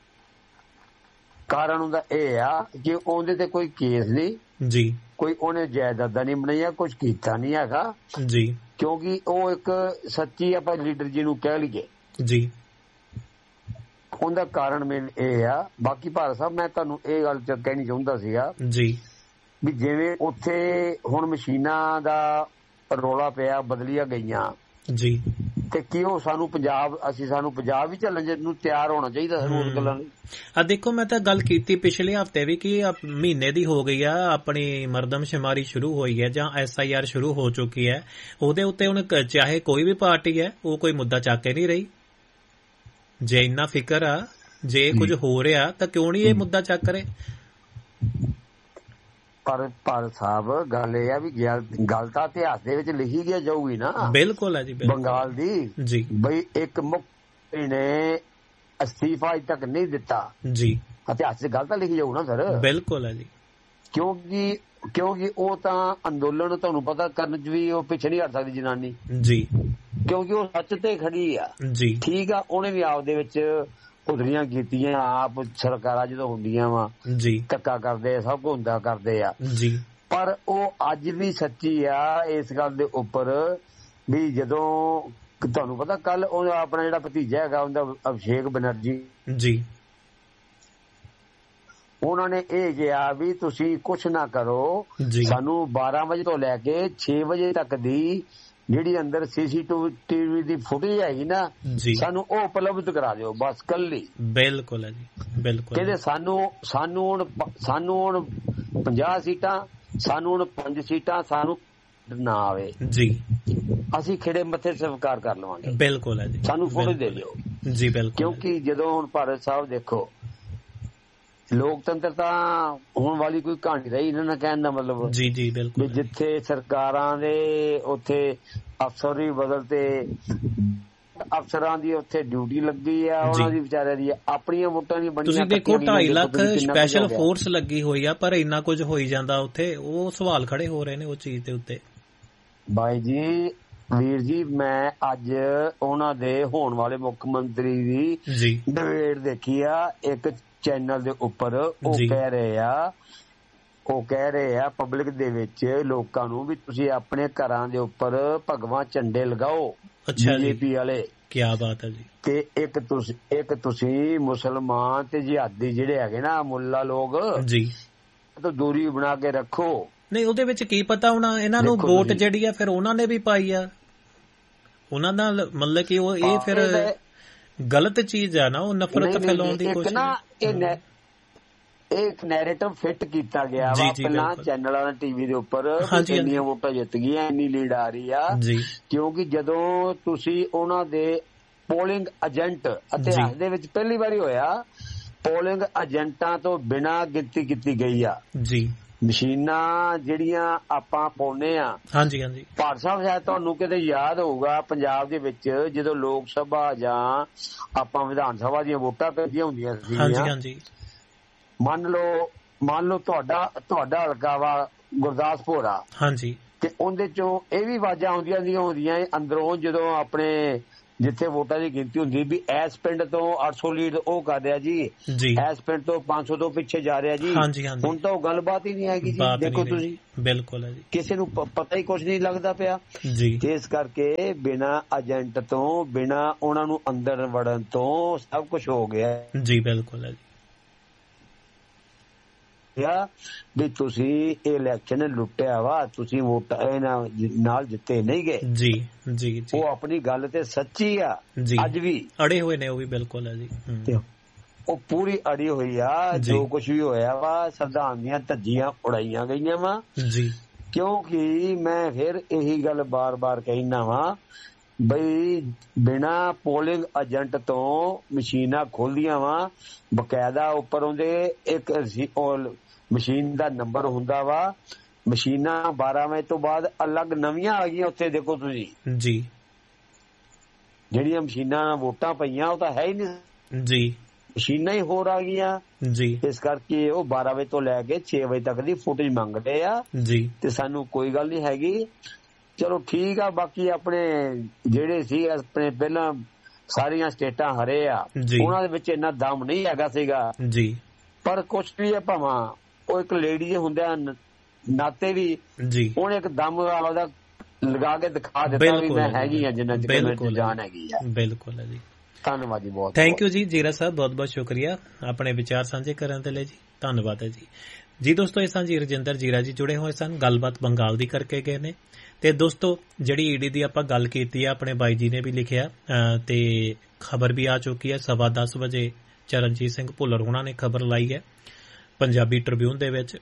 ਕਾਰਨ ਉਹਦਾ ਇਹ ਆ ਕਿ ਉਹਦੇ ਤੇ ਕੋਈ ਕੇਸ ਨਹੀਂ ਜੀ, ਕੋਈ ਉਹਨੇ ਜਾਇਦਾਦਾਂ ਨਹੀਂ ਬਣਾਈਆਂ, ਕੁਝ ਕੀਤਾ ਨਹੀਂ ਹੈਗਾ ਜੀ, ਕਿਉਂਕਿ ਉਹ ਇੱਕ ਸੱਚੀ ਆਪਾਂ ਲੀਡਰ ਜੀ ਨੂੰ ਕਹਿ ਲਈਏ ਜੀ। ਉਹਦਾ ਕਾਰਨ ਮੇਨ ਇਹ ਆ। ਬਾਕੀ ਭਾਰਤ ਸਾਹਿਬ ਮੈਂ ਤੁਹਾਨੂੰ ਇਹ ਗੱਲ ਚ ਕਹਿਣੀ ਚਾਹੁੰਦਾ ਸੀਗਾ ਜੀ ਵੀ ਜਿਵੇਂ ਉੱਥੇ ਹੁਣ ਮਸ਼ੀਨਾਂ ਦਾ ਰੌਲਾ ਪਿਆ, ਬਦਲੀਆਂ ਗਈਆਂ ਜੀ, ਤੇ ਕੀ ਉਹ ਸਾਨੂੰ ਪੰਜਾਬ ਅਸੀਂ ਸਾਨੂੰ ਪੰਜਾਬ ਵੀ ਚੱਲਣ ਨੂੰ ਤਿਆਰ ਹੋਣਾ ਚਾਹੀਦਾ ਸਾਨੂੰ ਉਸ ਗੱਲਾਂ ਲਈ। ਆ ਦੇਖੋ, ਮੈਂ ਤਾਂ ਗੱਲ ਕੀਤੀ ਪਿਛਲੇ ਹਫ਼ਤੇ ਵੀ ਕਿ ਮਹੀਨੇ ਦੀ ਹੋ ਗਈ ਆ ਆਪਣੀ ਮਰਦਮਸ਼ੁਮਾਰੀ ਸ਼ੁਰੂ ਹੋਈ ਹੈ ਜਾਂ ਐਸ ਆਈ ਆਰ ਸ਼ੁਰੂ ਹੋ ਚੁੱਕੀ ਹੈ। ਉਹਦੇ ਉੱਤੇ ਹੁਣ ਚਾਹੇ ਕੋਈ ਵੀ ਪਾਰਟੀ ਹੈ ਉਹ ਕੋਈ ਮੁੱਦਾ ਚੱਕ ਕੇ ਨਹੀਂ ਰਹੀ। ਜੇ ਇੰਨਾ ਫਿਕਰ ਆ, ਜੇ ਕੁਝ ਹੋ ਰਿਹਾ ਤਾਂ ਕਿਉਂ ਨਹੀਂ ਇਹ ਮੁੱਦਾ ਚੱਕ ਰਹੇ? ਪਰ ਪਰ ਸਾਹਿਬ ਗੱਲ ਇਹ ਆ ਵੀ ਗੱਲ ਤਾਂ ਇਤਿਹਾਸ ਦੇ ਵਿੱਚ ਲਿਖੀ ਗਿਆ ਜਾਊਗੀ ਨਾ। ਬਿਲਕੁਲ ਹੈ ਜੀ, ਬੰਗਾਲ ਦੀ ਜੀ, ਬਈ ਇੱਕ ਮੁੱਖ ਨੇ ਅਸਤੀਫਾ ਅਜੇ ਤੱਕ ਨਹੀਂ ਦਿੱਤਾ ਜੀ, ਇਤਿਹਾਸ 'ਚ ਗੱਲ ਤਾਂ ਲਿਖੀ ਜਾਊ ਨਾ ਸਰ। ਬਿਲਕੁਲ ਹੈ ਜੀ। ਕਿਉਂਕਿ ਕਿਉਂਕਿ ਉਹ ਤਾਂ ਅੰਦੋਲਨ ਤੁਹਾਨੂੰ ਪਤਾ ਕਰਨ 'ਚ ਵੀ ਉਹ ਪਿੱਛੇ ਨਹੀਂ ਹਟ ਸਕਦੀ ਜਨਾਨੀ ਜੀ, ਕਿਉਂਕਿ ਉਹ ਸੱਚ ਤੇ ਖੜੀ ਆ ਜੀ। ਠੀਕ ਆ, ਉਹਨੇ ਵੀ ਆਪਦੇ ਵਿੱਚ ਉਧਰੀਆਂ ਕੀਤੀਆਂ, ਆਪ ਸਰਕਾਰਾਂ ਜਦੋਂ ਹੁੰਦੀਆਂ ਵਾ ਜੀ ਧੱਕਾ ਕਰਦੇ ਆ, ਸਭ ਕੁਝ ਹੁੰਦਾ ਕਰਦੇ ਆ ਜੀ। ਪਰ ਉਹ ਅੱਜ ਵੀ ਸੱਚੀ ਆ ਇਸ ਗੱਲ ਦੇ ਉੱਪਰ ਵੀ ਜਦੋਂ ਤੁਹਾਨੂੰ ਪਤਾ ਕੱਲ ਉਹ ਆਪਣਾ ਜਿਹੜਾ ਭਤੀਜਾ ਹੈਗਾ ਉਹਦਾ ਅਭਿਸ਼ੇਕ ਬੈਨਰਜੀ ਜੀ, ਉਹਨਾਂ ਨੇ ਇਹ ਕਿਹਾ ਵੀ ਤੁਸੀਂ ਕੁਛ ਨਾ ਕਰੋ, ਸਾਨੂੰ ਬਾਰਾਂ ਵਜੇ ਤੋਂ ਲੈ ਕੇ ਛੇ ਵਜੇ ਤੱਕ ਦੀ ਜਿਹੜੀ ਅੰਦਰ ਸੀਸੀਟੀਵੀ ਦੀ ਫੁਟੇਜ ਹੈਗੀ ਨਾ ਸਾਨੂੰ ਉਹ ਉਪਲਬਧ ਕਰਾ ਦਿਓ ਬਸ ਕੱਲੀ। ਬਿਲਕੁਲ ਹੈ ਜੀ, ਬਿਲਕੁਲ। ਕਹਿੰਦੇ ਸਾਨੂੰ ਸਾਨੂੰ ਹੁਣ ਸਾਨੂੰ ਹੁਣ ਪੰਜਾਹ ਸੀਟਾਂ, ਸਾਨੂੰ ਹੁਣ ਪੰਜ ਸੀਟਾਂ, ਸਾਨੂੰ ਨਾ ਆਵੇ ਜੀ, ਅਸੀਂ ਖਿੜੇ ਮੱਥੇ ਸਵੀਕਾਰ ਕਰ ਲਵਾਂਗੇ। ਬਿਲਕੁਲ ਹੈ ਜੀ, ਸਾਨੂੰ ਫੋਟੋ ਦੇ ਦਿਓ ਜੀ। ਬਿਲਕੁਲ, ਕਿਉਂਕਿ ਜਦੋਂ ਹੁਣ ਭਾਰਤ ਸਾਹਿਬ ਦੇਖੋ ਲੋਕਤੰਤਰ ਤਾਂ ਹੋਣ ਵਾਲੀ ਕੋਈ ਕਹਾਣੀ ਰਹੀ ਇਹਨਾਂ ਨਾਲ, ਕਹਿਣ ਦਾ ਮਤਲਬ ਜੀ ਜੀ ਬਿਲਕੁਲ, ਜਿੱਥੇ ਸਰਕਾਰਾਂ ਦੇ ਉੱਥੇ ਅਫਸਰ ਵੀ ਬਦਲਤੇ, ਅਫਸਰਾਂ ਦੀ ਉੱਥੇ ਡਿਊਟੀ ਲੱਗੀ ਆ, ਉਹਨਾਂ ਦੀ ਵਿਚਾਰਿਆਂ ਦੀ ਆਪਣੀਆਂ ਵੋਟਾਂ ਦੀ ਬਣੀਆਂ। ਤੁਸੀਂ ਦੇਖੋ ਢਾਈ ਲੱਖ ਸਪੈਸ਼ਲ ਫੋਰਸ ਲੱਗੀ ਹੋਈ ਆ, ਪਰ ਇੰਨਾ ਕੁਝ ਹੋਈ ਜਾਂਦਾ ਉੱਥੇ, ਉਹ ਸਵਾਲ ਖੜੇ ਹੋ ਰਹੇ ਨੇ ਉਹ ਚੀਜ਼ ਦੇ ਉੱਤੇ। ਬਾਈ ਜੀ ਵੀਰ ਜੀ, ਮੈਂ ਅੱਜ ਉਹਨਾਂ ਦੇ ਹੋਣ ਵਾਲੇ ਮੁੱਖ ਮੰਤਰੀ ਦੀ ਡਿਬੇਟ ਦੇਖੀ ਆ ਇੱਕ ਚੈਨਲ ਦੇ ਉੱਪਰ। ਉਹ ਕਹਿ ਰਹੇ ਆ ਉਹ ਕਹਿ ਰਹੇ ਆ ਪਬਲਿਕ ਦੇ ਵਿੱਚ ਲੋਕਾਂ ਨੂੰ ਵੀ ਤੁਸੀਂ ਆਪਣੇ ਘਰਾਂ ਦੇ ਉੱਪਰ ਭਗਵਾਂ ਝੰਡੇ ਲਗਾਓ ਬੀਜੇਪੀ ਵਾਲੇ। ਕੀ ਬਾਤ ਹੈ ਜੀ। ਤੇ ਇੱਕ ਤੁਸੀਂ ਇੱਕ ਤੁਸੀਂ ਮੁਸਲਮਾਨ ਤੇ ਜਿਹਾਦੀ ਜਿਹੜੇ ਹੈਗੇ ਨਾ ਮੁੱਲਾ ਲੋਕ ਜੀ ਤੋਂ ਦੂਰੀ ਬਣਾ ਕੇ ਰੱਖੋ। ਨਹੀਂ ਉਹਦੇ ਵਿੱਚ ਕੀ ਪਤਾ ਹੋਣਾ ਇਹਨਾਂ ਨੂੰ ਵੋਟ ਜਿਹੜੀ ਆ ਫਿਰ ਉਹਨਾਂ ਨੇ ਵੀ ਪਾਈ ਆ, ਉਹਨਾਂ ਨਾਲ ਮਤਲਬ ਕਿ ਉਹ ਇਹ ਫਿਰ ਗਲਤ ਚੀਜ਼ ਆ ਨਾ, ਉਹ ਨਫ਼ਰਤ ਫੈਲਾਉਣ ਦੀ ਕੋਸ਼ਿਸ਼। ਇਹ ਇੱਕ ਨੈਰੇਟਿਵ ਫਿੱਟ ਕੀਤਾ ਗਿਆ ਵਾ ਪਹਿਲਾਂ ਚੈਨਲਾਂ ਟੀਵੀ ਦੇ ਉੱਪਰ, ਇੰਨੀਆਂ ਵੋਟਾਂ ਜਿੱਤ ਗਈਆਂ, ਇੰਨੀ ਲੀਡ ਆ ਰਹੀ ਆ। ਕਿਉਂਕਿ ਜਦੋਂ ਤੁਸੀਂ ਉਹਨਾਂ ਦੇ ਪੋਲਿੰਗ ਏਜੰਟ ਇਤਿਹਾਸ ਦੇ ਵਿੱਚ ਪਹਿਲੀ ਵਾਰੀ ਹੋਇਆ, ਪੋਲਿੰਗ ਏਜੰਟਾਂ ਤੋਂ ਬਿਨਾਂ ਗਿਣਤੀ ਕੀਤੀ ਗਈ ਆ ਜੀ। ਮਸ਼ੀਨਾਂ ਜਿਹੜੀਆਂ ਆਪਾਂ ਪਾਉਨੇ ਆ। ਹਾਂਜੀ ਹਾਂਜੀ ਭਾਟ ਸਾਹਿਬ, ਸ਼ਾਇਦ ਤੁਹਾਨੂੰ ਕਿਤੇ ਯਾਦ ਹੋਊਗਾ ਪੰਜਾਬ ਦੇ ਵਿੱਚ ਜਦੋਂ ਲੋਕ ਸਭਾ ਜਾਂ ਆਪਾਂ ਵਿਧਾਨ ਸਭਾ ਦੀਆਂ ਵੋਟਾਂ ਪੈਂਦੀਆਂ ਹੁੰਦੀਆਂ ਸੀ, ਹਾਂਜੀ ਹਾਂਜੀ ਮੰਨ ਲਓ ਮੰਨ ਲਓ ਤੁਹਾਡਾ ਤੁਹਾਡਾ ਹਲਕਾ ਵਾ ਗੁਰਦਾਸਪੁਰ ਆ, ਹਾਂਜੀ, ਤੇ ਉਹਦੇ ਚੋਂ ਇਹ ਵੀ ਆਵਾਜ਼ਾਂ ਆਉਂਦੀਆਂ ਦੀਆਂ ਹੁੰਦੀਆਂ ਅੰਦਰੋਂ ਜਦੋਂ ਆਪਣੇ ਜਿੱਥੇ ਵੋਟਾਂ ਦੀ ਗਿਣਤੀ ਹੁੰਦੀ ਵੀ ਇਸ ਪਿੰਡ ਤੋਂ ਅੱਠ ਸੌ ਲੀਡ ਉਹ ਕਰ ਰਿਹਾ ਜੀ, ਇਸ ਪਿੰਡ ਤੋਂ ਪੰਜ ਸੌ ਤੋਂ ਪਿੱਛੇ ਜਾ ਰਿਹਾ ਜੀ। ਹੁਣ ਤਾਂ ਉਹ ਗੱਲਬਾਤ ਹੀ ਨਹੀਂ ਹੈਗੀ ਜੀ। ਦੇਖੋ ਤੁਸੀਂ, ਬਿਲਕੁਲ ਹੈ ਜੀ, ਕਿਸੇ ਨੂੰ ਪਤਾ ਹੀ ਕੁਝ ਨਹੀਂ ਲੱਗਦਾ ਪਿਆ ਜੀ। ਇਸ ਕਰਕੇ ਬਿਨਾਂ ਏਜੰਟ ਤੋਂ, ਬਿਨਾਂ ਉਹਨਾਂ ਨੂੰ ਅੰਦਰ ਵੜਨ ਤੋਂ ਸਭ ਕੁਝ ਹੋ ਗਿਆ ਜੀ। ਬਿਲਕੁਲ ਹੈ ਜੀ। ਵੀ ਤੁਸੀਂ ਇਹ ਇਲੈਕਸ਼ਨ ਲੁੱਟਿਆ ਵਾ, ਤੁਸੀਂ ਵੋਟਾਂ ਨਾਲ ਜਿੱਤੇ ਨਹੀਂ ਗਏ ਜੀ ਜੀ। ਉਹ ਆਪਣੀ ਗੱਲ ਤੇ ਸੱਚੀ ਆ, ਅੱਜ ਵੀ ਅੜੇ ਹੋਏ ਨੇ ਉਹ ਵੀ। ਬਿਲਕੁਲ ਹੈ ਜੀ, ਉਹ ਪੂਰੀ ਅੜੀ ਹੋਈ ਆ। ਜੋ ਕੁਛ ਵੀ ਹੋਇਆ ਵਾ ਸੰਵਿਧਾਨ ਦੀਆਂ ਧੱਜੀਆਂ ਉਡਾਈਆਂ ਗਈਆਂ ਵਾ ਜੀ। ਕਿਉਂਕਿ ਮੈਂ ਫਿਰ ਇਹੀ ਗੱਲ ਬਾਰ ਬਾਰ ਕਹਿਣਾ ਵਾ ਬਈ ਬਿਨਾਂ ਪੋਲਿੰਗ ਏਜੰਟ ਤੋਂ ਮਸ਼ੀਨਾਂ ਖੋਲਦੀਆਂ ਵਾ, ਬਕਾਇਦਾ ਉੱਪਰ ਉਹਦੇ ਇੱਕ ਮਸ਼ੀਨ ਦਾ ਨੰਬਰ ਹੁੰਦਾ ਵਾ। ਮਸ਼ੀਨਾਂ ਬਾਰਾਂ ਵਜੇ ਤੋਂ ਬਾਅਦ ਅਲੱਗ ਨਵੀਆਂ ਆ ਗਈਆਂ ਉੱਥੇ, ਦੇਖੋ ਤੁਸੀਂ ਜੀ। ਜਿਹੜੀਆਂ ਮਸ਼ੀਨਾਂ ਵੋਟਾਂ ਪਈਆਂ ਉਹ ਤਾਂ ਹੈ ਹੀ ਨਹੀਂ ਜੀ, ਮਸ਼ੀਨਾਂ ਹੀ ਹੋਰ ਆ ਗਈਆਂ ਜੀ। ਇਸ ਕਰਕੇ ਉਹ ਬਾਰਾਂ ਵਜੇ ਤੋਂ ਲੈ ਕੇ ਛੇ ਵਜੇ ਤੱਕ ਦੀ ਫੁਟੇਜ ਮੰਗਦੇ ਆ ਜੀ। ਤੇ ਸਾਨੂੰ ਕੋਈ ਗੱਲ ਨਹੀਂ ਹੈਗੀ, ਚਲੋ ਠੀਕ ਆ। ਬਾਕੀ ਆਪਣੇ ਜਿਹੜੇ ਸੀ ਆਪਣੇ ਪਹਿਲਾਂ ਸਾਰੀਆਂ ਸਟੇਟਾਂ ਹਰੇ ਆ, ਉਹਨਾਂ ਦੇ ਵਿੱਚ ਇੰਨਾ ਦਮ ਨਹੀਂ ਹੈਗਾ ਸੀਗਾ ਜੀ। ਪਰ ਕੁਛ ਵੀ ਹੈ, ਭਾਵਾਂ ਉਹ ਇੱਕ ਲੇਡੀ ਹੁੰਦੇ ਆ ਨਾਤੇ ਵੀ ਜੀ, ਉਹਨੇ ਇੱਕ ਦਮ ਉਹਦਾ ਲਗਾ ਕੇ ਦਿਖਾ ਦਿੱਤਾ ਵੀ ਮੈਂ ਹੈਗੀ ਆ, ਜਿੰਨਾ ਚਿਰ ਜਾਨ ਹੈਗੀ ਆ। ਬਿਲਕੁਲ ਹੈ ਜੀ। ਧੰਨਵਾਦ ਜੀ, ਬਹੁਤ ਥੈਂਕ ਯੂ ਜੀ ਜੀਰਾ ਸਾਹਿਬ, ਬਹੁਤ ਬਹੁਤ ਸ਼ੁਕਰੀਆ ਆਪਣੇ ਵਿਚਾਰ ਸਾਂਝੇ ਕਰਨ ਦੇ ਲਈ ਜੀ। ਧੰਨਵਾਦ ਹੈ ਜੀ। ਜੀ ਦੋਸਤੋ, ਇਹ ਸਾਂਝੀ ਰਜਿੰਦਰ ਜੀਰਾ ਜੀ ਜੁੜੇ ਹੋਏ ਸਨ, ਗੱਲਬਾਤ ਬੰਗਾਲ ਦੀ ਕਰਕੇ ਗਏ ਨੇ। ਤੇ ਦੋਸਤੋ, ਜਿਹੜੀ ਈਡੀ ਦੀ ਆਪਾਂ ਗੱਲ ਕੀਤੀ ਆ, ਆਪਣੇ ਬਾਈ ਜੀ ਨੇ ਵੀ ਲਿਖਿਆ ਤੇ ਖਬਰ ਵੀ ਆ ਚੁੱਕੀ ਹੈ। ਸਵਾ ਦਸ ਵਜੇ ਚਰਨਜੀਤ ਸਿੰਘ ਭੁੱਲਰ ਹੋਣਾ ਨੇ ਖਬਰ ਲਾਈ ਹੈ ਪੰਜਾਬੀ ਟ੍ਰਿਬਿਊਨ ਦੇ ਵਿੱਚ।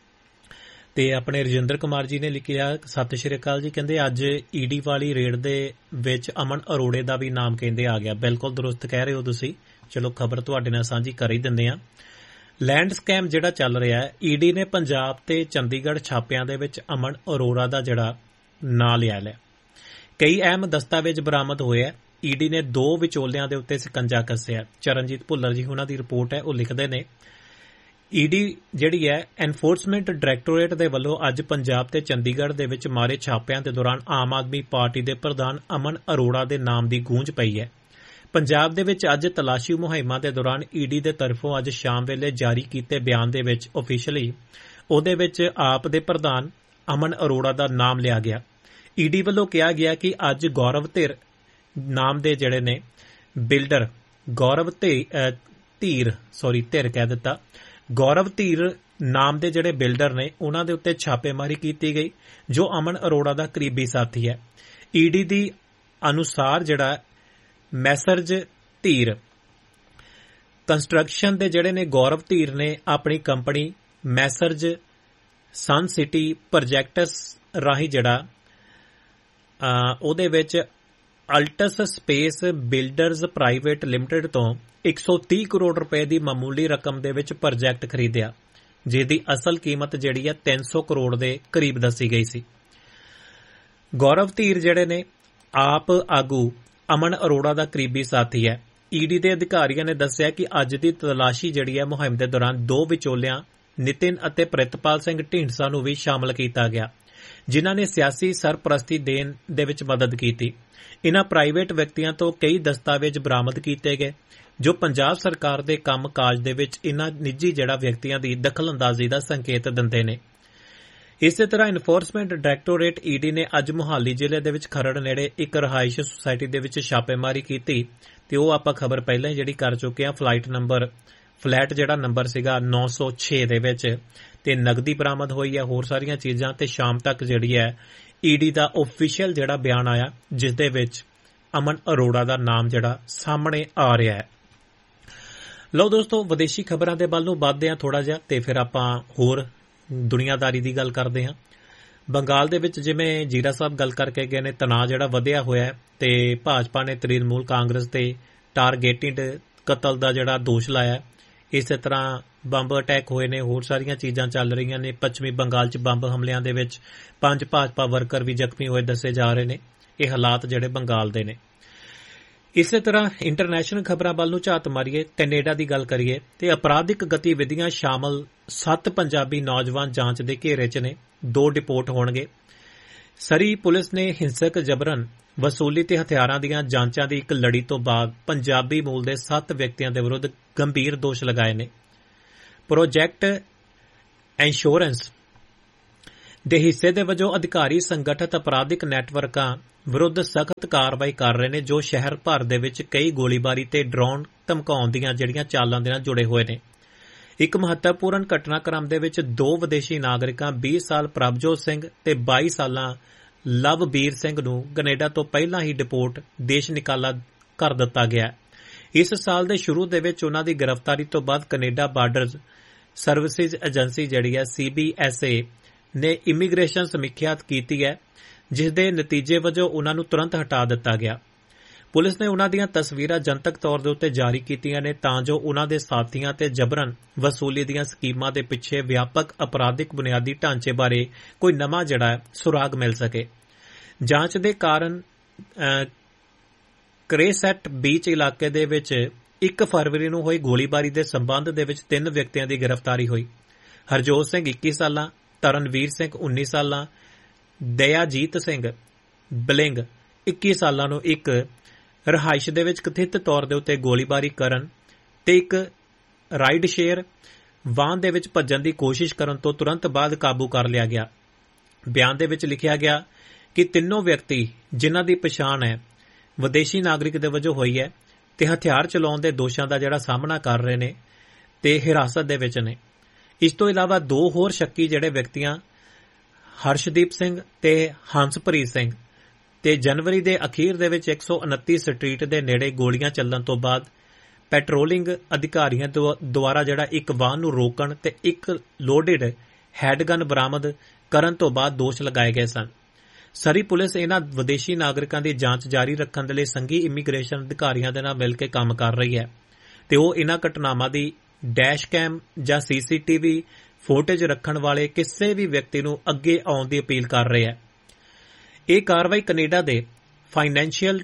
ਤੇ ਆਪਣੇ ਰਜਿੰਦਰ ਕੁਮਾਰ ਜੀ ਨੇ ਲਿਖਿਆ, ਸਤਿ ਸ਼੍ਰੀ ਅਕਾਲ ਜੀ, ਕਹਿੰਦੇ ਅੱਜ ਈਡੀ ਵਾਲੀ ਰੇਡ ਦੇ ਵਿੱਚ ਅਮਨ ਅਰੋੜੇ ਦਾ ਵੀ ਨਾਮ ਕਹਿੰਦੇ ਆ ਗਿਆ। ਬਿਲਕੁਲ ਦਰੁਸਤ ਕਹਿ ਰਹੇ ਹੋ ਤੁਸੀਂ। ਚਲੋ ਖਬਰ ਤੁਹਾਡੇ ਨਾਲ ਸਾਂਝੀ ਕਰ ਹੀ ਦਿੰਦੇ ਆ। ਲੈਂਡ ਸਕੈਮ ਜਿਹੜਾ ਚੱਲ ਰਿਹਾ ਹੈ, ਈਡੀ ਨੇ ਪੰਜਾਬ ਤੇ ਚੰਡੀਗੜ੍ਹ ਛਾਪਿਆਂ ਦੇ ਵਿੱਚ ਅਮਨ ਅਰੋੜਾ ਦਾ ਜਿਹੜਾ ਨਾਂ ਲਿਆ ਲਿਆ। ਕਈ ਅਹਿਮ ਦਸਤਾਵੇਜ਼ ਬਰਾਮਦ ਹੋਏ ਹੈ। ਈਡੀ ਨੇ ਦੋ ਵਿਚੋਲਿਆਂ ਦੇ ਉੱਤੇ ਸਕੰਜਾ ਕੱਸਿਆ। ਚਰਨਜੀਤ ਭੁੱਲਰ ਜੀ ਉਹਨਾਂ ਦੀ ਰਿਪੋਰਟ ਹੈ, ਉਹ ਲਿਖਦੇ ਨੇ, ਈਡੀ ਜਿਹੜੀ ਹੈ ਐਨਫੋਰਸਮੈਂਟ ਡਾਇਰੈਕਟੋਰੇਟ ਦੇ ਵੱਲੋਂ ਅੱਜ ਪੰਜਾਬ ਤੇ ਚੰਡੀਗੜ੍ਹ ਦੇ ਵਿੱਚ ਮਾਰੇ ਛਾਪਿਆਂ ਦੇ ਦੌਰਾਨ ਆਮ ਆਦਮੀ ਪਾਰਟੀ ਦੇ ਪ੍ਰਧਾਨ ਅਮਨ ਅਰੋੜਾ ਦੇ ਨਾਮ ਦੀ ਗੂੰਜ ਪਈ ਹੈ। ਪੰਜਾਬ ਦੇ ਵਿੱਚ ਅੱਜ ਤਲਾਸ਼ੀ ਮੁਹਿੰਮਾਂ ਦੇ ਦੌਰਾਨ ਈਡੀ ਦੇ ਤਰਫੋਂ ਅੱਜ ਸ਼ਾਮ ਵੇਲੇ ਜਾਰੀ ਕੀਤੇ ਬਿਆਨ ਦੇ ਵਿੱਚ ਆਫੀਸ਼ੀਅਲੀ ਉਹਦੇ ਵਿੱਚ ਆਪ ਦੇ ਪ੍ਰਧਾਨ ਅਮਨ ਅਰੋੜਾ ਦਾ ਨਾਮ ਲਿਆ ਗਿਆ। ਈਡੀ ਵੱਲੋਂ ਕਿਹਾ ਗਿਆ ਕਿ ਅੱਜ ਗੌਰਵ ਧਿਰ ਨਾਮ ਦੇ ਜਿਹੜੇ ਨੇ ਬਿਲਡਰ, ਗੌਰਵ ਧੀਰ ਸੌਰੀ ਧਿਰ ਕਹਿ ਦਿੱਤਾ ਗੌਰਵ ਧੀਰ ਨਾਮ ਦੇ ਜਿਹੜੇ ਬਿਲਡਰ ਨੇ ਉਹਨਾਂ ਦੇ ਉੱਤੇ ਛਾਪੇਮਾਰੀ ਕੀਤੀ ਗਈ, ਜੋ ਅਮਨ ਅਰੋੜਾ ਦਾ ਕਰੀਬੀ ਸਾਥੀ ਹੈ। ਈਡੀ ਦੀ ਅਨੁਸਾਰ ਜਿਹੜਾ ਮੈਸਰਜ ਧੀਰ ਕੰਸਟਰਕਸ਼ਨ ਦੇ ਜਿਹੜੇ ਨੇ ਗੌਰਵ ਧੀਰ ਨੇ ਆਪਣੀ ਕੰਪਨੀ ਮੈਸਰਜ ਸਨ ਸਿਟੀ ਪ੍ਰੋਜੈਕਟਸ ਰਾਹੀਂ ਜਿਹੜਾ ਉਹਦੇ ਵਿੱਚ ਅਲਟਸ ਸਪੇਸ ਬਿਲਡਰਜ਼ ਪ੍ਰਾਈਵੇਟ ਲਿਮਟਿਡ ਤੋਂ ਇੱਕ ਸੌ ਤੀਹ ਕਰੋੜ ਰੁਪਏ ਦੀ ਮਾਮੂਲੀ ਰਕਮ ਦੇ ਵਿੱਚ ਪ੍ਰੋਜੈਕਟ ਖਰੀਦਿਆ, ਜਿਹਦੀ ਅਸਲ ਕੀਮਤ ਜਿਹੜੀ ਹੈ ਤਿੰਨ ਸੌ ਕਰੋੜ ਦੇ ਕਰੀਬ ਦੱਸੀ ਗਈ ਸੀ। ਗੌਰਵ ਧੀਰ ਜਿਹੜੇ ਨੇ ਆਪ ਆਗੂ ਅਮਨ ਅਰੋੜਾ ਦਾ ਕਰੀਬੀ ਸਾਥੀ ਹੈ। ਈਡੀ ਦੇ ਅਧਿਕਾਰੀਆਂ ਨੇ ਦੱਸਿਆ ਕਿ ਅੱਜ ਦੀ ਤਲਾਸ਼ੀ ਜਿਹੜੀ ਹੈ ਮੁਹਿੰਮ ਦੇ ਦੌਰਾਨ ਦੋ ਵਿਚੋਲਿਆਂ ਨਿਤਿਨ ਅਤੇ ਪ੍ਰਿਤਪਾਲ ਸਿੰਘ ਢੀਂਡਸਾ ਨੂੰ ਵੀ ਸ਼ਾਮਲ ਕੀਤਾ ਗਿਆ, ਜਿਨ੍ਹਾਂ ਨੇ ਸਿਆਸੀ ਸਰਪ੍ਰਸਤੀ ਦੇਣ ਦੇ ਵਿੱਚ ਮਦਦ ਕੀਤੀ। ਇਨ੍ਹਾਂ ਪ੍ਰਾਈਵੇਟ ਵਿਅਕਤੀਆਂ ਤੋਂ ਕਈ ਦਸਤਾਵੇਜ਼ ਬਰਾਮਦ ਕੀਤੇ ਗਏ, ਜੋ ਪੰਜਾਬ ਸਰਕਾਰ ਦੇ ਕੰਮ ਕਾਜ ਦੇ ਵਿੱਚ ਇਨ੍ਹਾਂ ਨਿੱਜੀ ਜਿਹੜਾ ਵਿਅਕਤੀਆਂ ਦੀ ਦਖਲਅੰਦਾਜ਼ੀ ਦਾ ਸੰਕੇਤ ਦਿੰਦੇ ਨੇ। ਇਸੇ ਤਰ੍ਹਾਂ ਇਨਫੋਰਸਮੈਂਟ ਡਾਇਰੈਕਟੋਰੇਟ ਈਡੀ ਨੇ ਅੱਜ ਮੁਹਾਲੀ ਜ਼ਿਲ੍ਹੇ ਦੇ ਵਿੱਚ ਖਰੜ ਨੇੜੇ ਇੱਕ ਰਹਾਇਸ਼ ਸੁਸਾਇਟੀ ਦੇ ਵਿੱਚ ਛਾਪੇਮਾਰੀ ਕੀਤੀ, ਤੇ ਉਹ ਆਪਾਂ ਖਬਰ ਪਹਿਲਾਂ ਹੀ ਜਿਹੜੀ ਕਰ ਚੁੱਕੇ ਹਾਂ। ਫਲਾਈਟ ਨੰਬਰ ਫਲੈਟ ਜਿਹੜਾ ਨੰਬਰ ਸੀਗਾ ਨੌ ਸੌ ਛੇ ਦੇ ਵਿੱਚ, ਤੇ ਨਗਦੀ ਬਰਾਮਦ ਹੋਈ ਹੈ, ਹੋਰ ਸਾਰੀਆਂ ਚੀਜ਼ਾਂ। ਤੇ ਸ਼ਾਮ ਤੱਕ ਜਿਹੜੀ ਹੈ ਈਡੀ ਦਾ ਆਫੀਸ਼ੀਅਲ ਜਿਹੜਾ ਬਿਆਨ ਆਇਆ, ਜਿਸ ਦੇ ਵਿੱਚ ਅਮਨ ਅਰੋੜਾ ਦਾ ਨਾਮ ਜਿਹੜਾ ਸਾਹਮਣੇ ਆ ਰਿਹਾ ਹੈ। ਲਓ ਦੋਸਤੋ, ਵਿਦੇਸ਼ੀ ਖਬਰਾਂ ਦੇ ਵੱਲ ਨੂੰ ਵੱਧਦੇ ਹਾਂ ਥੋੜਾ ਜਿਹਾ, ਤੇ ਫਿਰ ਆਪਾਂ ਹੋਰ ਦੁਨੀਆਦਾਰੀ ਦੀ ਗੱਲ ਕਰਦੇ ਹਾਂ। ਬੰਗਾਲ ਦੇ ਵਿੱਚ ਜਿਵੇਂ ਜੀਰਾ ਸਾਹਿਬ ਗੱਲ ਕਰਕੇ ਗਏ ਨੇ, ਤਣਾਅ ਜਿਹੜਾ ਵਧਿਆ ਹੋਇਆ, ਤੇ ਭਾਜਪਾ ਨੇ ਤ੍ਰਿਣਮੂਲ ਕਾਂਗਰਸ ਤੇ ਟਾਰਗੇਟਿਡ ਕਤਲ ਦਾ ਜਿਹੜਾ ਦੋਸ਼ ਲਾਇਆ। ਇਸੇ ਤਰ੍ਹਾਂ ਬੰਬ ਅਟੈਕ ਹੋਏ ਨੇ, ਹੋਰ ਸਾਰੀਆਂ ਚੀਜ਼ਾਂ ਚੱਲ ਰਹੀਆਂ ਨੇ। ਪੱਛਮੀ ਬੰਗਾਲ 'ਚ ਬੰਬ ਹਮਲਿਆਂ ਦੇ ਵਿੱਚ ਪੰਜ ਭਾਜਪਾ ਵਰਕਰ ਵੀ ਜ਼ਖਮੀ ਹੋਏ ਦੱਸੇ ਜਾ ਰਹੇ ਨੇ। ਇਹ ਹਾਲਾਤ ਜਿਹੜੇ ਬੰਗਾਲ ਦੇ ਨੇ। ਇਸੇ ਤਰ੍ਹਾਂ ਇੰਟਰਨੈਸ਼ਨਲ ਖਬਰਾਂ ਵੱਲ ਨੂੰ ਝਾਤ ਮਾਰੀਏ, ਕੈਨੇਡਾ ਦੀ ਗੱਲ ਕਰੀਏ ਤੇ ਅਪਰਾਧਿਕ ਗਤੀਵਿਧੀਆਂ ਸ਼ਾਮਲ ਸੱਤ ਪੰਜਾਬੀ ਨੌਜਵਾਨ ਜਾਂਚ ਦੇ ਘੇਰੇ 'ਚ ਨੇ। ਦੋ ਡਿਪੋਰਟ ਹੋਣਗੇ। ਸਰੀ ਪੁਲਿਸ ਨੇ ਹਿੰਸਕ ਜਬਰਨ ਵਸੂਲੀ ਤੇ ਹਥਿਆਰਾਂ ਦੀਆਂ ਜਾਂਚਾਂ ਦੀ ਇੱਕ ਲੜੀ ਤੋਂ ਬਾਅਦ ਪੰਜਾਬੀ ਮੂਲ ਦੇ ਸੱਤ ਵਿਅਕਤੀਆਂ ਦੇ ਵਿਰੁੱਧ ਗੰਭੀਰ ਦੋਸ਼ ਲਗਾਏ ਨੇ। ਪ੍ਰੋਜੈਕਟ ਇੰਸ਼ੋਰੈਂਸ ਦੇ ਹਿੱਸੇ ਦੇ ਵਜੋਂ ਅਧਿਕਾਰੀ ਸੰਗਠਿਤ ਅਪਰਾਧਿਕ ਨੈਟਵਰਕਾਂ ਵਿਰੁੱਧ ਸਖਤ ਕਾਰਵਾਈ ਕਰ ਰਹੇ ਨੇ, ਜੋ ਸ਼ਹਿਰ ਭਰ ਦੇ ਵਿੱਚ ਕਈ ਗੋਲੀਬਾਰੀ ਤੇ ਡਰੋਨ ਧਮਕਾਉਣ ਦੀਆਂ ਜਿਹੜੀਆਂ ਚਾਲਾਂ ਦੇ ਨਾਲ ਜੁੜੇ ਹੋਏ ਨੇ। ਇੱਕ ਮਹੱਤਵਪੂਰਨ ਘਟਨਾਕ੍ਰਮ ਦੇ ਵਿੱਚ ਦੋ ਵਿਦੇਸ਼ੀ ਨਾਗਰਿਕਾਂ ਵੀਹ ਸਾਲ ਪ੍ਰਭਜੋਤ ਸਿੰਘ ਤੇ ਬਾਈ ਸਾਲਾਂ ਲਵਬੀਰ ਸਿੰਘ ਨੂੰ ਕੈਨੇਡਾ ਤੋਂ ਪਹਿਲਾਂ ਹੀ ਡਿਪੋਰਟ ਦੇਸ਼ ਨਿਕਾਲਾ ਕਰ ਦਿੱਤਾ ਗਿਆ। ਇਸ ਸਾਲ ਦੇ ਸ਼ੁਰੂ ਦੇ ਵਿੱਚ ਉਨ੍ਹਾਂ ਦੀ ਗ੍ਰਿਫਤਾਰੀ ਤੋਂ ਬਾਅਦ ਕੈਨੇਡਾ ਬਾਰਡਰ ਸਰਵਿਸਿਜ਼ ਏਜੰਸੀ ਜਿਹੜੀ ਹੈ ਸੀ ਬੀ ਐਸ ਏ ਨੇ ਇਮੀਗ੍ਰੇਸ਼ਨ ਸਮੀਖਿਆ ਕੀਤੀ ਹੈ, ਜਿਸ ਦੇ ਨਤੀਜੇ ਵਜੋਂ ਉਨ੍ਹਾਂ ਨੂੰ ਤੁਰੰਤ ਹਟਾ ਦਿੱਤਾ ਗਿਆ। ਪੁਲਿਸ ਨੇ ਉਨ੍ਹਾਂ ਦੀਆਂ ਤਸਵੀਰਾਂ ਜਨਤਕ ਤੌਰ ਦੇ ਉੱਤੇ ਜਾਰੀ ਕੀਤੀਆਂ ਨੇ ਤਾਂ ਜੋ ਉਨ੍ਹਾਂ ਦੇ ਸਾਥੀਆਂ ਤੇ ਜਬਰਨ ਵਸੂਲੀ ਦੀਆਂ ਸਕੀਮਾਂ ਦੇ ਪਿੱਛੇ ਵਿਆਪਕ ਅਪਰਾਧਿਕ ਬੁਨਿਆਦੀ ਢਾਂਚੇ ਬਾਰੇ ਕੋਈ ਨਵਾਂ ਜਿਹੜਾ ਸੁਰਾਗ ਮਿਲ ਸਕੇ। ਜਾਂਚ ਦੇ ਕਾਰਨ ਕ੍ਰੇਸੈਟ ਬੀਚ ਇਲਾਕੇ ਦੇ ਵਿੱਚ ਇੱਕ ਫਰਵਰੀ ਨੂੰ ਹੋਈ ਗੋਲੀਬਾਰੀ ਦੇ ਸੰਬੰਧ ਦੇ ਵਿੱਚ ਤਿੰਨ ਵਿਅਕਤੀਆਂ ਦੀ ਗ੍ਰਿਫਤਾਰੀ ਹੋਈ। ਹਰਜੋਤ ਸਿੰਘ ਇੱਕੀ ਸਾਲਾਂ, ਤਰਨਵੀਰ ਸਿੰਘ ਉੱਨੀ ਸਾਲਾਂ, ਦਇਆਜੀਤ ਸਿੰਘ ਬਲਿੰਗ ਇੱਕੀ ਸਾਲਾਂ ਨੂੰ ਇੱਕ ਰਹਾਇਸ਼ ਦੇ ਵਿੱਚ ਕਥਿਤ ਤੌਰ ਦੇ ਉੱਤੇ ਗੋਲੀਬਾਰੀ ਕਰਨ ਤੇ ਇੱਕ ਰਾਈਡ ਸ਼ੇਅਰ ਵਾਹਨ ਦੇ ਵਿੱਚ ਭੱਜਣ ਦੀ ਕੋਸ਼ਿਸ਼ ਕਰਨ ਤੋਂ ਤੁਰੰਤ ਬਾਅਦ ਕਾਬੂ ਕਰ ਲਿਆ ਗਿਆ। ਬਿਆਨ ਦੇ ਵਿੱਚ ਲਿਖਿਆ ਗਿਆ ਕਿ ਤਿੰਨੋਂ ਵਿਅਕਤੀ ਜਿਨ੍ਹਾਂ ਦੀ ਪਛਾਣ ਹੈ ਵਿਦੇਸ਼ੀ ਨਾਗਰਿਕ ਦੇ ਵਜੋਂ ਹੋਈ ਹੈ ਤੇ ਹਥਿਆਰ ਚਲਾਉਣ ਦੇ ਦੋਸ਼ਾਂ ਦਾ ਜਿਹੜਾ ਸਾਹਮਣਾ ਕਰ ਰਹੇ ਨੇ ਤੇ ਹਿਰਾਸਤ ਦੇ ਵਿੱਚ ਨੇ। ਇਸ ਤੋਂ ਇਲਾਵਾ ਦੋ ਹੋਰ ਸ਼ੱਕੀ ਜਿਹੜੇ ਵਿਅਕਤੀਆਂ ਹਰਸ਼ਦੀਪ ਸਿੰਘ ਤੇ ਹੰਸਪ੍ਰੀਤ ਸਿੰਘ ਤੇ ਜਨਵਰੀ ਦੇ ਅਖੀਰ ਦੇ ਵਿੱਚ ਇੱਕ ਸੌ ਉਨੱਤੀ ਸਟਰੀਟ ਦੇ ਨੇੜੇ ਗੋਲੀਆਂ ਚੱਲਣ ਤੋਂ ਬਾਅਦ ਪੈਟਰੋਲਿੰਗ ਅਧਿਕਾਰੀਆਂ ਦੁਆਰਾ ਜਿਹੜਾ ਇੱਕ ਵਾਹਨ ਨੂੰ ਰੋਕਣ ਤੇ ਇੱਕ ਲੋਡਡ ਹੈਡਗਨ ਬਰਾਮਦ ਕਰਨ ਤੋਂ ਬਾਅਦ ਦੋਸ਼ ਲਗਾਏ ਗਏ ਸਨ। ਸਰੀ ਪੁਲਿਸ ਇਹਨਾਂ ਵਿਦੇਸ਼ੀ ਨਾਗਰਿਕਾਂ ਦੀ ਜਾਂਚ ਜਾਰੀ ਰੱਖਣ ਦੇ ਲਈ ਸੰਘੀ ਇਮੀਗ੍ਰੇਸ਼ਨ ਅਧਿਕਾਰੀਆਂ ਦੇ ਨਾਲ ਮਿਲ ਕੇ ਕੰਮ ਕਰ ਰਹੀ ਹੈ ਤੇ ਉਹ ਇਹਨਾਂ ਘਟਨਾਵਾਂ ਦੀ ਡੈਸ਼ ਕੈਮ ਜਾਂ ਸੀ ਸੀ ਟੀ ਵੀ ਫੁਟੇਜ ਰੱਖਣ ਵਾਲੇ ਕਿਸੇ ਵੀ ਵਿਅਕਤੀ ਨੂੰ ਅੱਗੇ ਆਉਣ ਦੀ ਅਪੀਲ ਕਰ ਰਹੇ ਹੈ। ਇਹ ਕਾਰਵਾਈ ਕੈਨੇਡਾ ਦੇ financial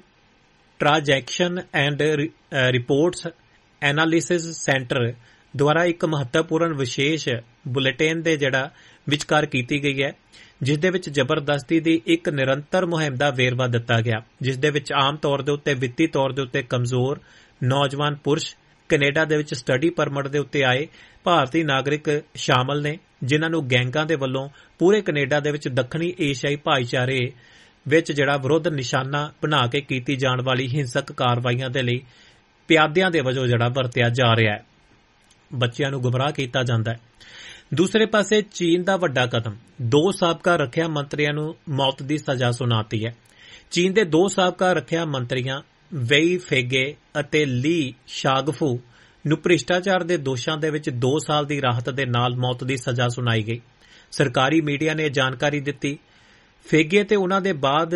transaction and reports analysis centre ਦੁਆਰਾ ਇੱਕ ਮਹੱਤਵਪੂਰਨ ਵਿਸ਼ੇਸ਼ ਬੁਲੇਟਿਨ ਦੇ ਜਿਹੜਾ ਵਿਚਕਾਰ ਕੀਤੀ ਗਈ ਹੈ, ਜਿਸ ਦੇ ਵਿੱਚ ਜ਼ਬਰਦਸਤੀ ਦੀ ਇੱਕ ਨਿਰੰਤਰ ਮੁਹਿੰਮ ਦਾ ਵੇਰਵਾ ਦਿੱਤਾ ਗਿਆ, ਜਿਸ ਦੇ ਵਿੱਚ ਆਮ ਤੌਰ ਦੇ ਉੱਤੇ ਵਿੱਤੀ ਤੌਰ ਦੇ ਉੱਤੇ ਕਮਜ਼ੋਰ ਨੌਜਵਾਨ ਪੁਰਸ਼ ਕੈਨੇਡਾ ਦੇ ਵਿੱਚ ਸਟੱਡੀ ਪਰਮਿਟ ਦੇ ਉੱਤੇ ਆਏ ਭਾਰਤੀ ਨਾਗਰਿਕ ਸ਼ਾਮਲ ਨੇ, ਜਿਨ੍ਹਾਂ ਨੂੰ ਗੈਂਗਾਂ ਦੇ ਵੱਲੋਂ ਪੂਰੇ ਕੈਨੇਡਾ ਦੇ ਵਿੱਚ ਦੱਖਣੀ ਏਸ਼ੀਆਈ ਭਾਈਚਾਰੇ ਵਿੱਚ ਜਿਹੜਾ ਵਿਰੋਧ ਨਿਸ਼ਾਨਾ ਬਣਾ ਕੇ ਕੀਤੀ ਜਾਣ ਵਾਲੀ ਹਿੰਸਕ ਕਾਰਵਾਈਆਂ ਦੇ ਲਈ ਪਿਆਦਿਆਂ ਦੇ ਵਜੋਂ ਜਿਹੜਾ ਵਰਤਿਆ ਜਾ ਰਿਹਾ ਹੈ। ਬੱਚਿਆਂ ਨੂੰ ਗੁੰਮਰਾਹ ਕੀਤਾ ਜਾਂਦਾ ਹੈ। ਦੂਸਰੇ ਪਾਸੇ ਚੀਨ ਦਾ ਵੱਡਾ ਕਦਮ, ਦੋ ਸਾਬਕਾ ਰੱਖਿਆ ਮੰਤਰੀਆਂ ਨੂੰ ਮੌਤ ਦੀ ਸਜ਼ਾ ਸੁਣਾਤੀ ਹੈ। ਚੀਨ ਦੇ ਦੋ ਸਾਬਕਾ ਰੱਖਿਆ ਮੰਤਰੀਆਂ ਵੇਈ ਫੇਗੇ ਅਤੇ ਲੀ ਸ਼ਾਗਫੂ ਨੂੰ ਭ੍ਰਿਸ਼ਟਾਚਾਰ ਦੇ ਦੋਸ਼ਾਂ ਦੇ ਵਿੱਚ ਦੋ ਸਾਲ ਦੀ ਰਾਹਤ ਦੇ ਨਾਲ ਮੌਤ ਦੀ ਸਜ਼ਾ ਸੁਣਾਈ ਗਈ। ਸਰਕਾਰੀ ਮੀਡੀਆ ਨੇ ਜਾਣਕਾਰੀ ਦਿੱਤੀ। ਫੇਗੇ ਤੇ ਉਨ੍ਹਾਂ ਦੇ ਬਾਅਦ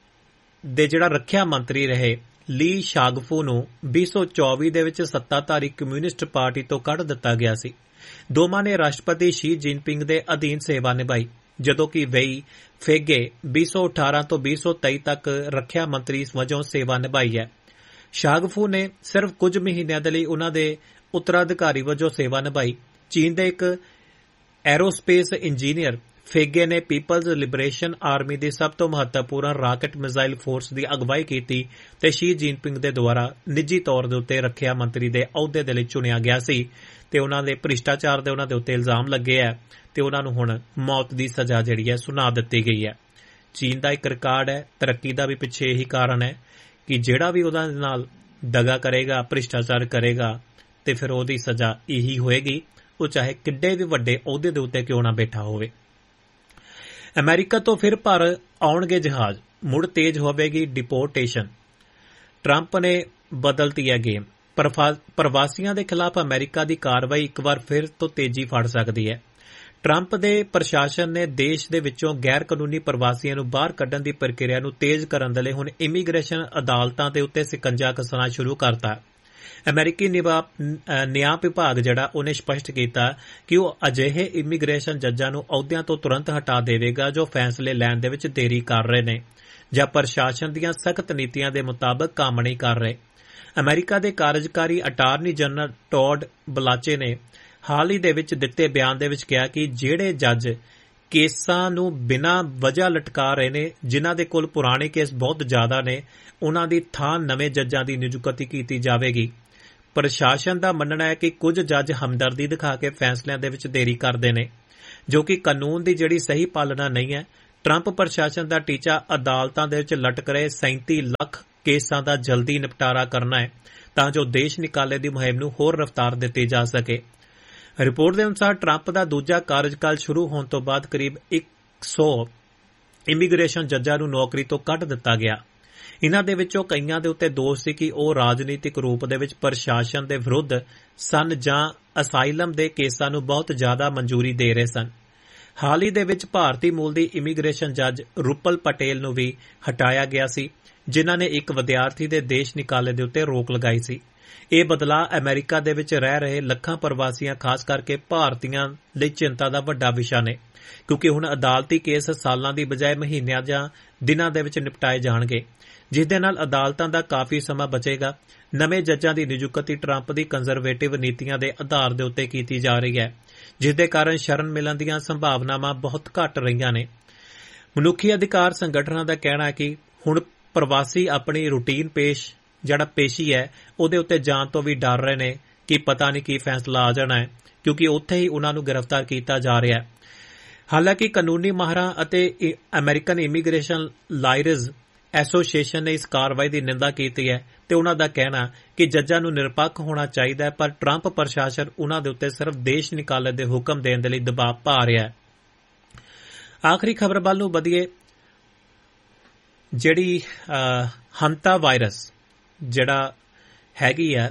ਦੇ ਜਿਹੜਾ ਰੱਖਿਆ ਮੰਤਰੀ ਰਹੇ ਲੀ ਸ਼ਾਗਫੂ ਨੂੰ ਵੀਹ ਸੌ ਚੌਵੀ ਦੇ ਵਿੱਚ ਸੱਤਾਧਾਰੀ ਕਮਿਊਨਿਸਟ ਪਾਰਟੀ ਤੋਂ ਕੱਢ ਦਿੱਤਾ ਗਿਆ ਸੀ। ਦੋਵਾਂ ਨੇ ਰਾਸ਼ਟਰਪਤੀ ਸ਼ੀ ਜਿਨਪਿੰਗ ਦੇ ਅਧੀਨ ਸੇਵਾ ਨਿਭਾਈ, ਜਦੋਂ ਕਿ ਵੇਈ ਫੇਗੇ ਵੀਹ ਸੌ ਅਠਾਰਾਂ ਤੋਂ ਵੀਹ ਸੌ ਤੇਈ ਤੱਕ ਰੱਖਿਆ ਮੰਤਰੀ ਵਜੋਂ ਸੇਵਾ ਨਿਭਾਈ ਹੈ। ਸ਼ਾਗਫੂ ਨੇ ਸਿਰਫ ਕੁਝ ਮਹੀਨਿਆਂ ਦੇ ਲਈ ਉਨ੍ਹਾਂ ਦੇ ਉੱਤਰਾਧਿਕਾਰੀ ਵਜੋਂ ਸੇਵਾ ਨਿਭਾਈ। ਚੀਨ ਦੇ ਇੱਕ ਐਰੋਸਪੇਸ ਇੰਜੀਨੀਅਰ ਫੇਗੇ ਨੇ ਪੀਪਲਜ਼ ਲਿਬਰੇਸ਼ਨ ਆਰਮੀ ਦੀ ਸਭ ਤੋਂ ਮਹੱਤਵਪੂਰਨ ਰਾਕਟ ਮਿਜ਼ਾਈਲ ਫੋਰਸ ਦੀ ਅਗਵਾਈ ਕੀਤੀ ਤੇ ਸ਼ੀ ਜਿਨਪਿੰਗ ਦੇ ਦੁਆਰਾ ਨਿੱਜੀ ਤੌਰ ਦੇ ਉੱਤੇ ਰੱਖਿਆ ਮੰਤਰੀ ਦੇ ਅਹੁਦੇ ਦੇ ਲਈ ਚੁਣਿਆ ਗਿਆ ਸੀ ਤੇ ਉਨ੍ਹਾਂ ਦੇ ਭ੍ਰਿਸ਼ਟਾਚਾਰ ਦੇ ਉਨ੍ਹਾਂ ਦੇ ਉੱਤੇ ਇਲਜ਼ਾਮ ਲੱਗੇ ਹੈ ਤੇ ਉਨ੍ਹਾਂ ਨੂੰ ਹੁਣ ਮੌਤ ਦੀ ਸਜ਼ਾ ਜਿਹੜੀ ਹੈ ਸੁਣਾ ਦਿੱਤੀ ਗਈ ਹੈ। ਚੀਨ ਦਾ ਇੱਕ ਰਿਕਾਰਡ ਹੈ, ਤਰੱਕੀ ਦਾ ਵੀ ਪਿੱਛੇ ਇਹੀ ਕਾਰਨ ਹੈ ਕਿ ਜਿਹੜਾ ਵੀ ਉਹਦੇ ਨਾਲ ਦਗਾ ਕਰੇਗਾ, ਭ੍ਰਿਸ਼ਟਾਚਾਰ ਕਰੇਗਾ ਤੇ ਫਿਰ ਉਹਦੀ ਸਜ਼ਾ ਇਹੀ ਹੋਏਗੀ, ਉਹ ਚਾਹੇ ਕਿੱਡੇ ਵੀ ਵੱਡੇ ਅਹੁਦੇ ਦੇ ਉੱਤੇ ਕਿਉਂ ਨਾ ਬੈਠਾ ਹੋਵੇ। ਅਮਰੀਕਾ ਤੋਂ ਫਿਰ ਭਰ ਆਉਣਗੇ ਜਹਾਜ਼, ਮੁੜ ਤੇਜ਼ ਹੋਵੇਗੀ ਡਿਪੋਰਟੇਸ਼ਨ। ਟਰੰਪ ਨੇ ਬਦਲਤੀ ਹੈ ਗੇਮ। ਪ੍ਰਵਾਸੀਆਂ ਦੇ ਖਿਲਾਫ ਅਮਰੀਕਾ ਦੀ ਕਾਰਵਾਈ ਇੱਕ ਵਾਰ ਫਿਰ ਤੋਂ ਤੇਜ਼ੀ ਫੜ ਸਕਦੀ ਹੈ। ਟਰੰਪ ਦੇ ਪ੍ਰਸ਼ਾਸਨ ਨੇ ਦੇਸ਼ ਦੇ ਵਿੱਚੋਂ ਗੈਰ ਕਾਨੂੰਨੀ ਪ੍ਰਵਾਸੀਆਂ ਨੂੰ ਬਾਹਰ ਕੱਢਣ ਦੀ ਪ੍ਰਕਿਰਿਆ ਨੂੰ ਤੇਜ਼ ਕਰਨ ਦੇ ਲਈ ਹੁਣ ਇਮੀਗ੍ਰੇਸ਼ਨ ਅਦਾਲਤਾਂ ਦੇ ਉੱਤੇ ਸਿਕੰਜਾ ਕੱਸਣਾ ਸ਼ੁਰੂ ਕਰਤਾ। ਅਮਰੀਕੀ ਨਿਆਂ ਵਿਭਾਗ ਜਿਹੜਾ ਉਹਨੇ ਸਪਸ਼ਟ ਕੀਤਾ ਕਿ ਉਹ ਅਜਿਹੇ ਇਮੀਗ੍ਰੇਸ਼ਨ ਜੱਜਾਂ ਨੂੰ ਅਹੁਦਿਆਂ ਤੋਂ ਤੁਰੰਤ ਹਟਾ ਦੇਵੇਗਾ ਜੋ ਫੈਸਲੇ ਲੈਣ ਦੇ ਵਿੱਚ ਦੇਰੀ ਕਰ ਰਹੇ ਨੇ ਜਾਂ ਪ੍ਰਸ਼ਾਸਨ ਦੀਆਂ ਸਖਤ ਨੀਤੀਆਂ ਦੇ ਮੁਤਾਬਕ ਕੰਮ ਨਹੀਂ ਕਰ ਰਹੇ। ਅਮਰੀਕਾ ਦੇ ਕਾਰਜਕਾਰੀ ਅਟਾਰਨੀ ਜਨਰਲ ਟੌਡ ਬਲਾਚੇ ਨੇ ਹਾਲ ਹੀ ਦੇ ਵਿੱਚ ਦਿੱਤੇ ਬਿਆਨ ਦੇ ਵਿੱਚ ਕਿਹਾ ਕਿ ਜਿਹੜੇ ਜੱਜ ਕੇਸਾਂ ਨੂੰ ਬਿਨਾਂ ਵਜ੍ਹਾ ਲਟਕਾ ਰਹੇ ਨੇ, ਜਿਨ੍ਹਾਂ ਦੇ ਕੋਲ ਪੁਰਾਣੇ ਕੇਸ ਬਹੁਤ ਜ਼ਿਆਦਾ ਨੇ, ਉਨ੍ਹਾਂ ਦੀ ਥਾਂ ਨਵੇਂ ਜੱਜਾਂ ਦੀ ਨਿਯੁਕਤੀ ਕੀਤੀ ਜਾਵੇਗੀ। ਪ੍ਰਸ਼ਾਸਨ ਦਾ ਮੰਨਣਾ ਹੈ ਕਿ ਕੁਝ ਜੱਜ ਹਮਦਰਦੀ ਦਿਖਾ ਕੇ ਫੈਸਲਿਆਂ ਦੇ ਵਿੱਚ ਦੇਰੀ ਕਰਦੇ ਨੇ, ਜੋ ਕਿ ਕਾਨੂੰਨ ਦੀ ਜਿਹੜੀ ਸਹੀ ਪਾਲਣਾ ਨਹੀਂ ਹੈ। ਟਰੰਪ ਪ੍ਰਸ਼ਾਸਨ ਦਾ ਟੀਚਾ ਅਦਾਲਤਾਂ ਦੇ ਵਿੱਚ ਲਟਕ ਰਹੇ ਸੈਂਤੀ ਲੱਖ ਕੇਸਾਂ ਦਾ ਜਲਦੀ ਨਿਪਟਾਰਾ ਕਰਨਾ ਹੈ ਤਾਂ ਜੋ ਦੇਸ਼ ਨਿਕਾਲੇ ਦੀ ਮੁਹਿੰਮ ਨੂੰ ਹੋਰ ਰਫ਼ਤਾਰ ਦਿੱਤੀ ਜਾ ਸਕੇ। ਰਿਪੋਰਟ ਦੇ ਅਨੁਸਾਰ ਟਰੰਪ ਦਾ ਦੂਜਾ ਕਾਰਜਕਾਲ ਸ਼ੁਰੂ ਹੋਣ ਤੋਂ ਬਾਅਦ ਕਰੀਬ ਇੱਕ ਸੌ ਇਮੀਗ੍ਰੇਸ਼ਨ ਜੱਜਾਂ ਨੂੰ ਨੌਕਰੀ ਤੋਂ ਕੱਢ ਦਿੱਤਾ ਗਿਆ। ਇਨ੍ਹਾਂ ਦੇ ਵਿੱਚੋਂ ਕਈਆਂ ਦੇ ਉੱਤੇ ਦੋਸ਼ ਸੀ ਕਿ ਉਹ ਰਾਜਨੀਤਿਕ ਰੂਪ ਦੇ ਵਿੱਚ ਪ੍ਰਸ਼ਾਸਨ ਦੇ ਵਿਰੁੱਧ ਸਨ ਜਾਂ ਅਸਾਈਲਮ ਦੇ ਕੇਸਾਂ ਨੂੰ ਬਹੁਤ ਜ਼ਿਆਦਾ ਮਨਜ਼ੂਰੀ ਦੇ ਰਹੇ ਸਨ। ਹਾਲ ਹੀ ਦੇ ਵਿੱਚ ਭਾਰਤੀ ਮੂਲ ਦੀ ਇਮੀਗ੍ਰੇਸ਼ਨ ਜੱਜ ਰੁਪਲ ਪਟੇਲ ਨੂੰ ਵੀ ਹਟਾਇਆ ਗਿਆ ਸੀ, ਜਿਨ੍ਹਾਂ ਨੇ ਇੱਕ ਵਿਦਿਆਰਥੀ ਦੇ ਦੇਸ਼ ਨਿਕਾਲੇ ਦੇ ਉੱਤੇ ਰੋਕ ਲਗਾਈ ਸੀ। ਇਹ ਬਦਲਾਅ ਅਮਰੀਕਾ ਦੇ ਵਿੱਚ ਰਹਿ ਰਹੇ ਲੱਖਾਂ ਪ੍ਰਵਾਸੀਆਂ, ਖਾਸ ਕਰਕੇ ਭਾਰਤੀਆਂ ਲਈ ਚਿੰਤਾ ਦਾ ਵੱਡਾ ਵਿਸ਼ਾ ਨੇ, ਕਿਉਂਕਿ ਹੁਣ ਅਦਾਲਤੀ ਕੇਸ ਸਾਲਾਂ ਦੀ ਬਜਾਏ ਮਹੀਨਿਆਂ ਜਾਂ ਦਿਨਾਂ ਦੇ ਵਿੱਚ ਨਿਪਟਾਏ ਜਾਣਗੇ, ਜਿਸ ਦੇ ਨਾਲ ਅਦਾਲਤਾਂ ਦਾ ਕਾਫੀ ਸਮਾਂ ਬਚੇਗਾ। ਨਵੇਂ ਜੱਜਾਂ ਦੀ ਨਿਯੁਕਤੀ ਟਰੰਪ ਦੀ ਕੰਜ਼ਰਵੇਟਿਵ ਨੀਤੀਆਂ ਦੇ ਆਧਾਰ ਦੇ ਉੱਤੇ ਕੀਤੀ ਜਾ ਰਹੀ ਹੈ, ਜਿਸ ਦੇ ਕਾਰਨ ਸ਼ਰਨ ਮਿਲਣ ਦੀਆਂ ਸੰਭਾਵਨਾਵਾਂ ਬਹੁਤ ਘੱਟ ਰਹੀਆਂ ਨੇ। ਮਨੁੱਖੀ ਅਧਿਕਾਰ ਸੰਗਠਨਾਂ ਦਾ ਕਹਿਣਾ ਹੈ ਕਿ ਹੁਣ ਪ੍ਰਵਾਸੀ ਆਪਣੀ ਰੂਟੀਨ ਪੇਸ਼ ਜਿਹੜਾ ਪੇਸ਼ੀ ਹੈ ਉਹਦੇ ਉੱਤੇ ਜਾਣ ਤੋਂ ਵੀ ਡਰ ਰਹੇ ਨੇ ਕਿ ਪਤਾ ਨਹੀਂ ਕੀ ਫੈਸਲਾ ਆ ਜਾਣਾ ਹੈ, ਕਿਉਂਕਿ ਉੱਥੇ ਹੀ ਉਨ੍ਹਾਂ ਨੂੰ ਗ੍ਰਿਫਤਾਰ ਕੀਤਾ ਜਾ ਰਿਹਾ ਹੈ। ਹਾਲਾਂਕਿ ਕਾਨੂੰਨੀ ਮਾਹਰਾਂ ਅਤੇ ਅਮਰੀਕਨ ਇਮੀਗ੍ਰੇਸ਼ਨ ਲਾਇਰਜ਼ ਐਸੋਸੀਏਸ਼ਨ ਨੇ ਇਸ ਕਾਰਵਾਈ ਦੀ ਨਿੰਦਾ ਕੀਤੀ ਹੈ ਤੇ ਉਨ੍ਹਾਂ ਦਾ ਕਹਿਣਾ ਕਿ ਜੱਜਾਂ ਨੂੰ ਨਿਰਪੱਖ ਹੋਣਾ ਚਾਹੀਦਾ ਹੈ, ਪਰ ਟਰੰਪ ਪ੍ਰਸ਼ਾਸਨ ਉਨ੍ਹਾਂ ਦੇ ਉੱਤੇ ਸਿਰਫ ਦੇਸ਼ ਨਿਕਾਲੇ ਦੇ ਹੁਕਮ ਦੇਣ ਦੇ ਲਈ ਦਬਾਅ ਪਾ ਰਿਹਾ ਹੈ। ਆਖਰੀ ਖਬਰ ਵੱਲ ਨੂੰ ਵਧੀਏ, ਜਿਹੜੀ ਹੰਤਾ ਵਾਇਰਸ ਜਿਹੜਾ ਹੈਗੀ ਹੈ